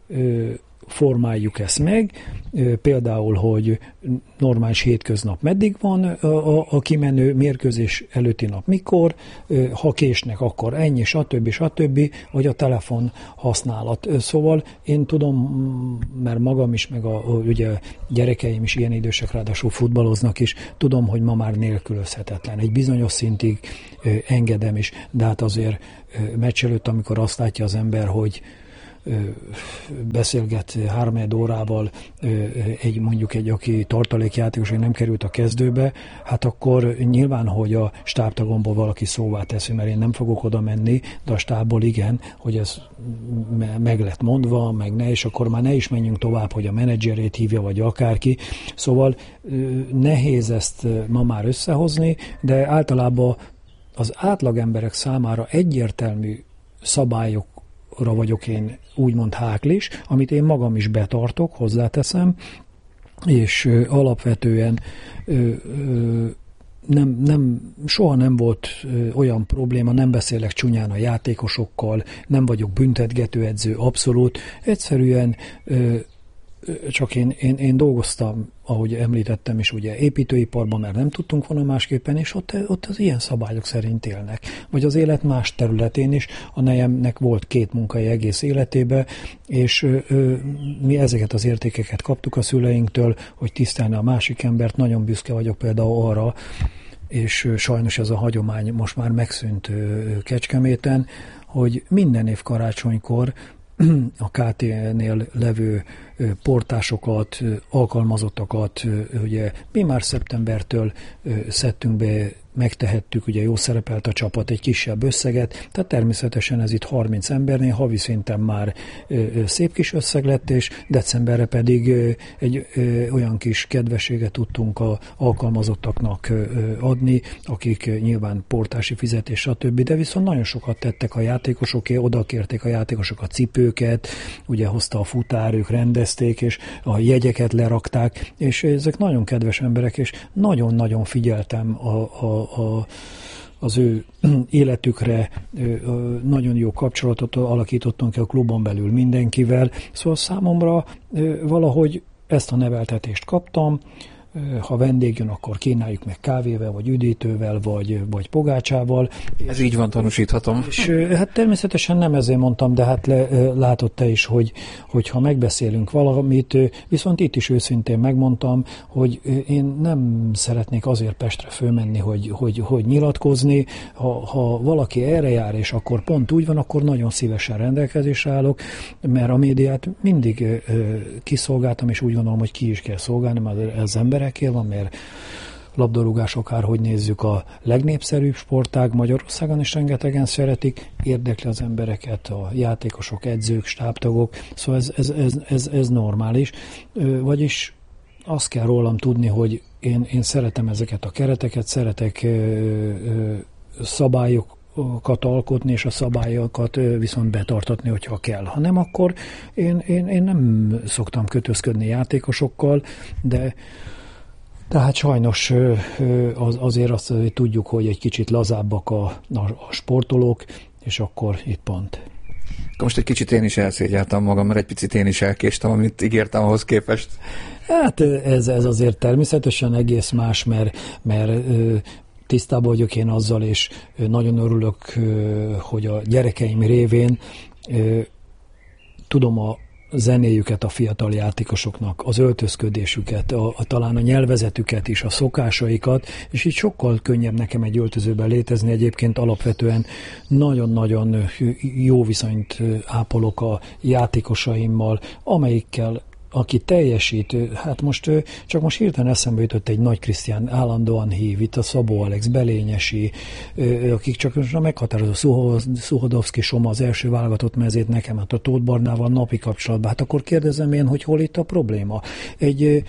formáljuk ezt meg, például, hogy normális hétköznap meddig van a kimenő, mérkőzés előtti nap mikor, ha késnek, akkor ennyi, stb., vagy a telefon használat. Szóval én tudom, mert magam is, meg ugye gyerekeim is ilyen idősek, ráadásul futballoznak is, tudom, hogy ma már nélkülözhetetlen. Egy bizonyos szintig engedem is, de hát azért meccs előtt, amikor azt látja az ember, hogy beszélget 3 órával mondjuk egy, aki tartalékjátékos, hogy nem került a kezdőbe, hát akkor nyilván, hogy a stábtagomból valaki szóvá teszi, mert én nem fogok oda menni, de a stábból igen, hogy ez meg lett mondva, meg ne, és akkor már ne is menjünk tovább, hogy a menedzserét hívja, vagy akárki. Szóval nehéz ezt ma már összehozni, de általában az átlagemberek számára egyértelmű szabályok vagyok én úgymond háklis, amit én magam is betartok, hozzáteszem, és alapvetően soha nem volt olyan probléma, nem beszélek csúnyán a játékosokkal, nem vagyok büntetgető edző, abszolút. Egyszerűen csak én dolgoztam, ahogy említettem is, ugye építőiparban, mert nem tudtunk volna másképpen, és ott az ilyen szabályok szerint élnek. Vagy az élet más területén is. A nejemnek volt 2 munkai egész életében, és mi ezeket az értékeket kaptuk a szüleinktől, hogy tisztelni a másik embert. Nagyon büszke vagyok például arra, és sajnos ez a hagyomány most már megszűnt Kecskeméten, hogy minden év karácsonykor a KT-nél levő portásokat, alkalmazottakat, ugye mi már szeptembertől szedtünk be, megtehettük, ugye jó szerepelt a csapat, egy kisebb összeget, tehát természetesen ez itt 30 embernél havi szinten már szép kis összeg lett, és decemberre pedig egy olyan kis kedvességet tudtunk a alkalmazottaknak adni, akik nyilván portási fizetés, stb., de viszont nagyon sokat tettek a játékosoké, oda kérték a játékosok a cipőket, ugye hozta a futár, ők rendezték, és a jegyeket lerakták, és ezek nagyon kedves emberek, és nagyon-nagyon figyeltem az ő életükre, nagyon jó kapcsolatot alakítottunk ki a klubon belül mindenkivel, szóval számomra valahogy ezt a neveltetést kaptam. Ha vendég jön, akkor kínáljuk meg kávével, vagy üdítővel, vagy pogácsával. Ez így van, tanúsíthatom. És hát természetesen nem ezért mondtam, de hát látod te is, hogy ha megbeszélünk valamit, viszont itt is őszintén megmondtam, hogy én nem szeretnék azért Pestre fölmenni, hogy nyilatkozni. Ha valaki erre jár, és akkor pont úgy van, akkor nagyon szívesen rendelkezésre állok, mert a médiát mindig kiszolgáltam, és úgy gondolom, hogy ki is kell szolgálni, mert ez emberek van, mert labdarúgás akárhogy nézzük a legnépszerűbb sportág, Magyarországon is rengetegen szeretik, érdekli az embereket, a játékosok, edzők, stábtagok, szóval ez normális. Vagyis azt kell rólam tudni, hogy én szeretem ezeket a kereteket, szeretek szabályokat alkotni, és a szabályokat viszont betartatni, hogyha kell. Ha nem, akkor én nem szoktam kötözködni játékosokkal, de tehát sajnos azért azt tudjuk, hogy egy kicsit lazábbak a sportolók, és akkor itt pont. Most egy kicsit én is elszégyeltem magam, mert egy picit én is elkéstem, amit ígértem ahhoz képest. Hát ez azért természetesen egész más, mert tisztában vagyok én azzal, és nagyon örülök, hogy a gyerekeim révén tudom a zenéjüket a fiatal játékosoknak, az öltözködésüket, talán a nyelvezetüket is, a szokásaikat, és így sokkal könnyebb nekem egy öltözőben létezni. Egyébként alapvetően nagyon-nagyon jó viszonyt ápolok a játékosaimmal, amelyikkel aki teljesít, hát csak most hirtelen eszembe jutott egy Nagy Krisztián, állandóan hív, itt a Szabó Alex, Belényesi, akik csak meghatározó, Szuhodovszki Soma, az első válogatott mezét nekem, hát a Tóth Barnával napi kapcsolatban. Hát akkor kérdezem én, hogy hol itt a probléma. Egy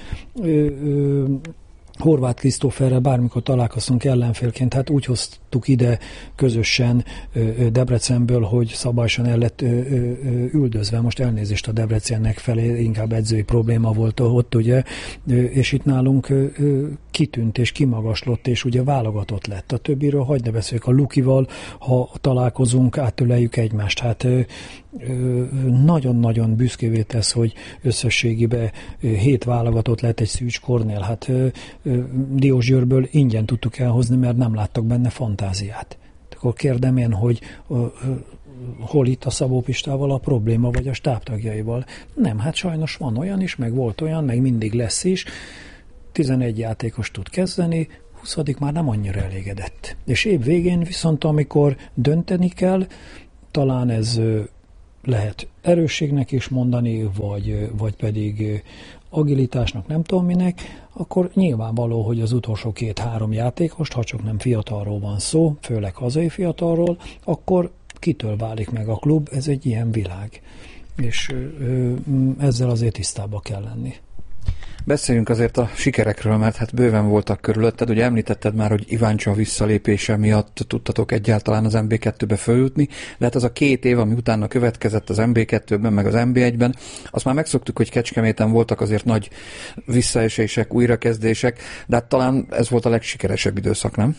Horváth Krisztóferrel bármikor találkoztunk ellenfélként, hát úgy hoztuk ide közösen Debrecenből, hogy szabályosan el lett üldözve. Most elnézést a Debrecennek felé, inkább edzői probléma volt ott, ugye, és itt nálunk kitűnt és kimagaslott, és ugye válogatott lett. A többiről hagyd ne beszéljük, a Lukival, ha találkozunk, átöleljük egymást. Hát nagyon-nagyon büszkévé tesz, hogy összességében 7 válogatott lett egy Szűcs Kornél. Hát Diósgyőrből ingyen tudtuk elhozni, mert nem láttak benne fantáziát. Akkor kérdem én, hogy hol itt a Szabó Pistával a probléma, vagy a stábtagjaival. Nem, hát sajnos van olyan is, meg volt olyan, meg mindig lesz is. 11 játékos tud kezdeni, 20. már nem annyira elégedett. És év végén viszont, amikor dönteni kell, talán ez lehet erősségnek is mondani, vagy pedig agilitásnak, nem tudom minek, akkor nyilvánvaló, hogy az utolsó 2-3 játékost, ha csak nem fiatalról van szó, főleg hazai fiatalról, akkor kitől válik meg a klub, ez egy ilyen világ. És ezzel azért tisztába kell lenni. Beszéljünk azért a sikerekről, mert hát bőven voltak körülötted. Ugye említetted már, hogy Iváncsa visszalépése miatt tudtatok egyáltalán az MB2-be följutni, de hát az a 2 év, ami utána következett az MB2-ben, meg az MB1-ben, azt már megszoktuk, hogy Kecskeméten voltak azért nagy visszaesések, újrakezdések, de hát talán ez volt a legsikeresebb időszak, nem?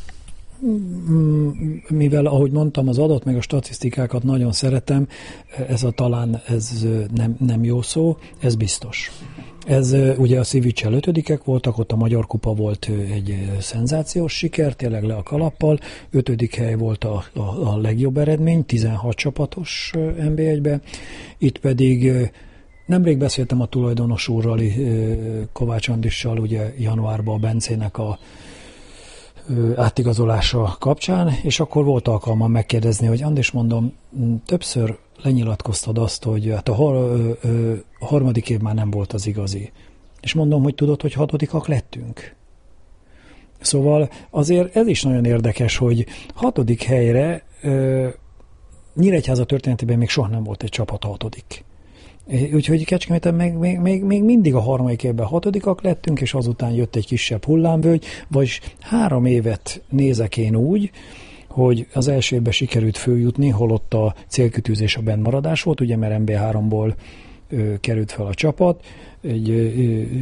Mivel, ahogy mondtam, az adat meg a statisztikákat nagyon szeretem, ez nem jó szó, ez biztos. Ez ugye a Szivicsel 5-ek voltak, ott a Magyar Kupa volt egy szenzációs siker, tényleg le a kalappal, 5. hely volt a legjobb eredmény, 16 csapatos NB1-be, itt pedig nemrég beszéltem a tulajdonos úrral, Kovács Andrissal, ugye januárban a Bencének a átigazolása kapcsán, és akkor volt alkalmam megkérdezni, hogy Andris, mondom, többször lenyilatkoztad azt, hogy hát a harmadik év már nem volt az igazi. És mondom, hogy tudod, hogy 6. lettünk. Szóval azért ez is nagyon érdekes, hogy 6. helyre Nyíregyháza történetében még soha nem volt egy csapat 6. Úgyhogy Kecskeméten még mindig a harmadik évben 6. lettünk, és azután jött egy kisebb hullámvölgy, vagyis 3 évet nézek én úgy, hogy az első évben sikerült följutni, holott a célkütőzés a bennmaradás volt, ugye, mert MB3-ból került fel a csapat. Egy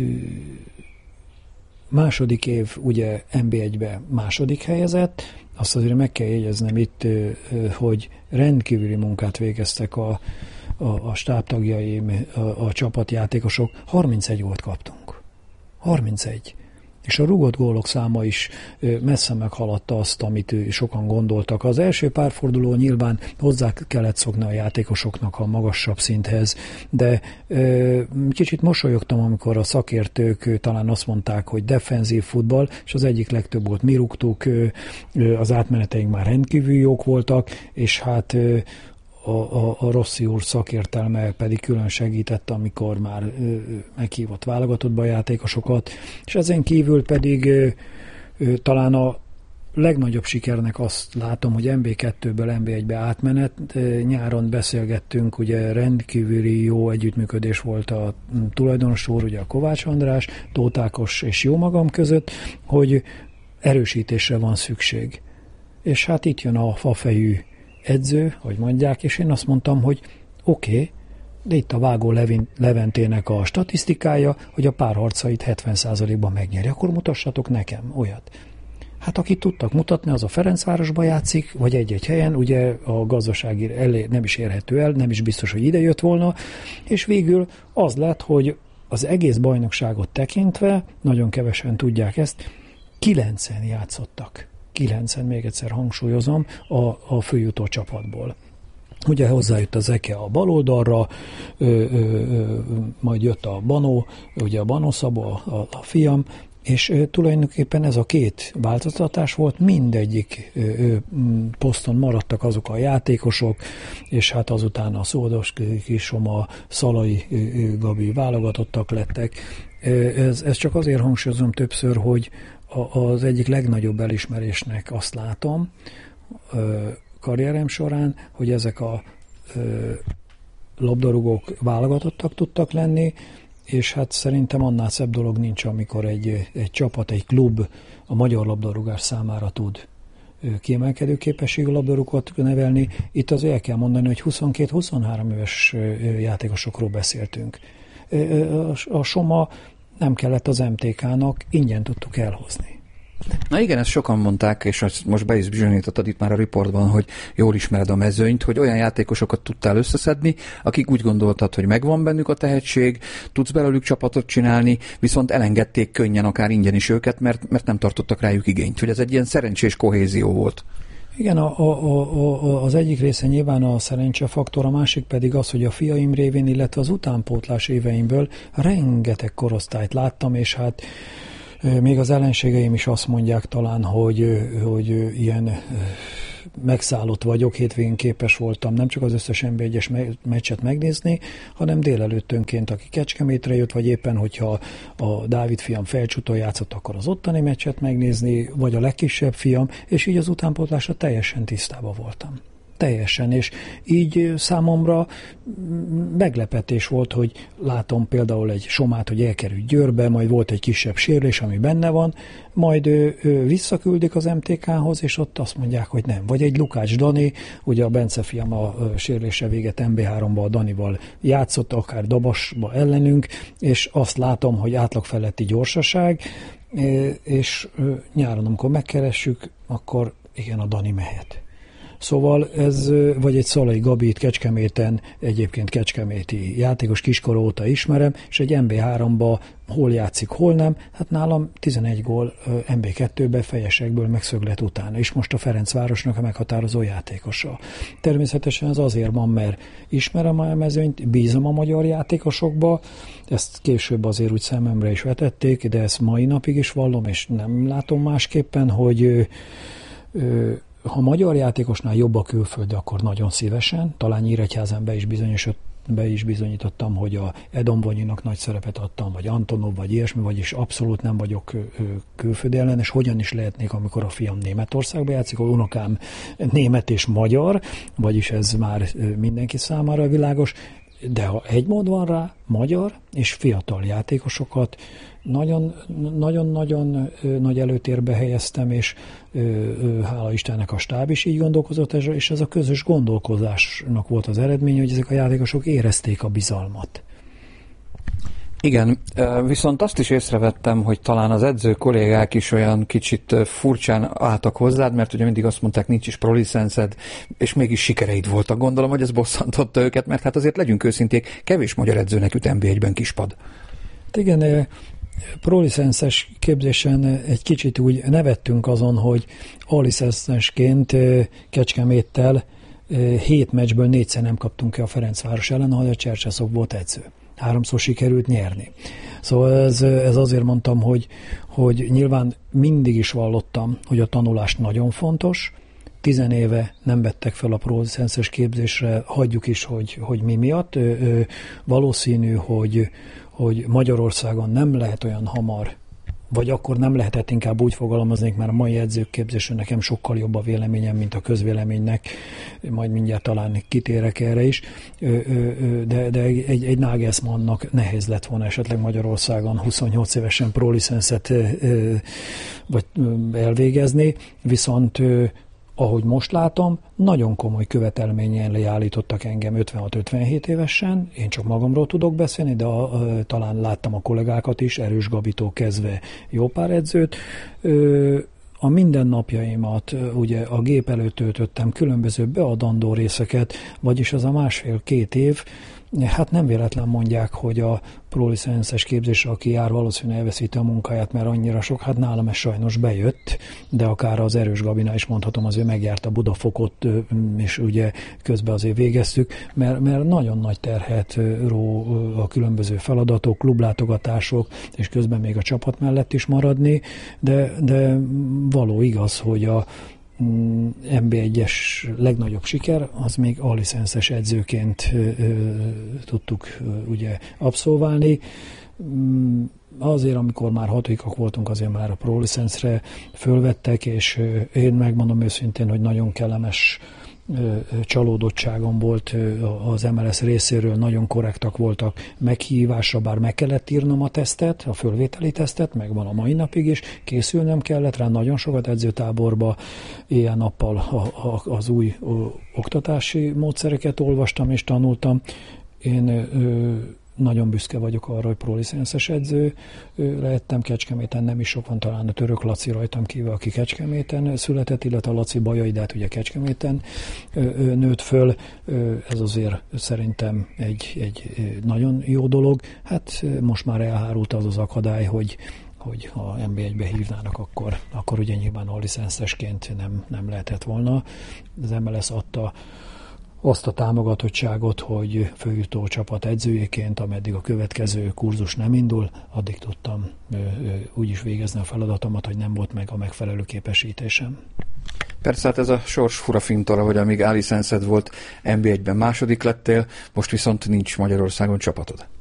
második év ugye MB1-be második helyezett, azt azért meg kell jegyeznem itt, hogy rendkívüli munkát végeztek a stábtagjaim, a csapatjátékosok. 31 gólt kaptunk. 31. És a rúgott gólok száma is messze meghaladta azt, amit sokan gondoltak. Az első pár forduló nyilván hozzá kellett szokni a játékosoknak a magasabb szinthez, de kicsit mosolyogtam, amikor a szakértők talán azt mondták, hogy defenzív futball, és az egyik legtöbb volt mi rúgtuk, az átmeneteink már rendkívül jók voltak, és hát a Rossi úr szakértelme pedig külön segített, amikor már meghívott válogatottba a játékosokat, és ezen kívül pedig talán a legnagyobb sikernek azt látom, hogy MB2-ből MB1-be átmenet. Nyáron beszélgettünk, ugye rendkívüli jó együttműködés volt a tulajdonos úr, ugye a Kovács András, Tóth Ákos és jó magam között, hogy erősítésre van szükség. És hát itt jön a fafejű edző, hogy mondják, és én azt mondtam, hogy oké, de itt a Vágó Leventének a statisztikája, hogy a párharcait 70%-ban megnyeri, akkor mutassatok nekem olyat. Hát akit tudtak mutatni, az a Ferencvárosba játszik, vagy egy-egy helyen, ugye a gazdasági elé nem is érhető el, nem is biztos, hogy ide jött volna, és végül az lett, hogy az egész bajnokságot tekintve, nagyon kevesen tudják ezt, 9-en játszottak. 9-en, még egyszer hangsúlyozom, a főjutó csapatból. Ugye hozzájött az Eke a bal oldalra, majd jött a Banó, ugye a Banó Szabó, a fiam, és tulajdonképpen ez a 2 változtatás volt, mindegyik poszton maradtak azok a játékosok, és hát azután a Szódos Kisoma, Szalai Gabi válogatottak lettek. Ez csak azért hangsúlyozom többször, hogy az egyik legnagyobb elismerésnek azt látom karrierem során, hogy ezek a labdarúgók válogatottak tudtak lenni, és hát szerintem annál szebb dolog nincs, amikor egy csapat, egy klub a magyar labdarúgás számára tud kiemelkedő képességű labdarúgókat nevelni. Itt azért el kell mondani, hogy 22-23 éves játékosokról beszéltünk. A Soma nem kellett az MTK-nak, ingyen tudtuk elhozni. Na igen, ezt sokan mondták, és most be is bizonyítottad itt már a riportban, hogy jól ismered a mezőnyt, hogy olyan játékosokat tudtál összeszedni, akik úgy gondoltad, hogy megvan bennük a tehetség, tudsz belőlük csapatot csinálni, viszont elengedték könnyen, akár ingyen is őket, mert nem tartottak rájuk igényt. Hogy ez egy ilyen szerencsés kohézió volt. Igen, az egyik része nyilván a szerencsefaktor, a másik pedig az, hogy a fiaim révén, illetve az utánpótlás éveimből rengeteg korosztályt láttam, és hát még az ellenségeim is azt mondják talán, hogy ilyen megszállott vagyok, hétvégén képes voltam nem csak az összes NB1-es meccset megnézni, hanem délelőttönként, aki Kecskemétre jött, vagy éppen, hogyha a Dávid fiam Felcsúton játszott, akkor az ottani meccset megnézni, vagy a legkisebb fiam, és így az utánpótlásra teljesen tisztában voltam. teljesen, és így számomra meglepetés volt, hogy látom például egy Somát, hogy elkerült Győrbe, majd volt egy kisebb sérülés, ami benne van, majd visszaküldik az MTK-hoz, és ott azt mondják, hogy nem. Vagy egy Lukács Dani, ugye a Bence fiam a sérülése véget MB3-ba a Danival játszott, akár dobosba ellenünk, és azt látom, hogy átlag feletti gyorsaság, és nyáron, amikor megkeressük, akkor igen, a Dani mehet. Szóval ez, vagy egy Szalai Gabit Kecskeméten, egyébként kecskeméti játékos, kiskor óta ismerem, és egy MB3-ba hol játszik, hol nem, hát nálam 11 gól MB2-be fejesekből megszöglet utána, és most a Ferencvárosnak a meghatározó játékosa. Természetesen ez azért van, mert ismerem a mezőnyt, bízom a magyar játékosokba, ezt később azért úgy szememre is vetették, de ezt mai napig is vallom, és nem látom másképpen, hogy ha magyar játékosnál jobb a külföldi, akkor nagyon szívesen. Talán Nyíregyházán be is bizonyítottam, hogy a Edom Vonyinak nagy szerepet adtam, vagy Antonov, vagy ilyesmi, vagyis abszolút nem vagyok külföldi ellenes. Hogyan is lehetnék, amikor a fiam Németországban játszik, a unokám német és magyar, vagyis ez már mindenki számára világos. De ha egy mód van rá, magyar és fiatal játékosokat nagyon-nagyon nagy előtérbe helyeztem, és hála Istennek a stáb is így gondolkozott, és ez a közös gondolkozásnak volt az eredmény, hogy ezek a játékosok érezték a bizalmat. Igen, viszont azt is észrevettem, hogy talán az edző kollégák is olyan kicsit furcsán álltak hozzád, mert ugye mindig azt mondták, nincs is prolicenszed, és mégis sikereid voltak. Gondolom, hogy ez bosszantotta őket, mert hát azért legyünk őszinték, kevés magyar edzőnek jut NB1-ben kispad. Igen, prolicenszes képzésen egy kicsit úgy nevettünk azon, hogy alicenszesként Kecskeméttel 7 meccsből 4-szer nem kaptunk ki a Ferencváros ellen, ahol a Csercseszok volt edző. 3-szor sikerült nyerni. Szóval ez azért mondtam, hogy nyilván mindig is vallottam, hogy a tanulás nagyon fontos. 10 éve nem vettek fel a prolicenszes képzésre, hagyjuk is, hogy mi miatt. Valószínű, hogy Magyarországon nem lehet olyan hamar, vagy akkor nem lehetett, inkább úgy fogalmaznék, mert a mai edzőképzésről nekem sokkal jobb a véleményem, mint a közvéleménynek, majd mindjárt talán kitérek erre is, de egy Nagelsmannnak nehéz lett volna esetleg Magyarországon 28 évesen prolicenszet vagy elvégezni, viszont ahogy most látom, nagyon komoly követelményen leállítottak engem 56-57 évesen, én csak magamról tudok beszélni, de talán láttam a kollégákat is, Erős Gabitól kezdve jó pár edzőt. A mindennapjaimat ugye a gép előtt töltöttem, különböző beadandó részeket, vagyis az a 1,5-2 év, hát nem véletlen mondják, hogy a prolicenszes képzésre, aki jár, valószínűleg elveszíti a munkáját, mert annyira sok, hát nálam ez sajnos bejött, de akár az Erős Gabinál is mondhatom, azért megjárt a Budafokot, és ugye közben azért végeztük, mert nagyon nagy terhet ró a különböző feladatok, klublátogatások, és közben még a csapat mellett is maradni, de való igaz, hogy a NB1-es legnagyobb siker, az még alicenszes edzőként tudtuk ugye abszolválni. Azért, amikor már 6-ak voltunk, azért már a prolicenszre fölvettek, és én megmondom őszintén, hogy nagyon kellemes csalódottságom volt az MLS részéről, nagyon korrektak voltak meghívásra, bár meg kellett írnom a tesztet, a fölvételi tesztet, megvan a mai napig is, készülnöm kellett rá, nagyon sokat edzőtáborba éjjel-nappal az új oktatási módszereket olvastam és tanultam. Én nagyon büszke vagyok arra, hogy prolicenszes edző lehettem. Kecskeméten nem is sok van, talán a Török Laci rajtam kívül, aki Kecskeméten született, illetve a Laci Bajai, de hát ugye Kecskeméten nőtt föl. Ez azért szerintem egy nagyon jó dolog. Hát most már elhárult az akadály, hogy ha NB1-be hívnának, akkor ugye nyilván alicenszesként nem lehetett volna. Az MLS adta azt a támogatottságot, hogy főjutó csapat edzőjeként, ameddig a következő kurzus nem indul, addig tudtam úgy is végezni a feladatomat, hogy nem volt meg a megfelelő képesítésem. Persze, hát ez a sors fura fintora, hogy amíg alicenszed volt, NB1-ben második lettél, most viszont nincs Magyarországon csapatod.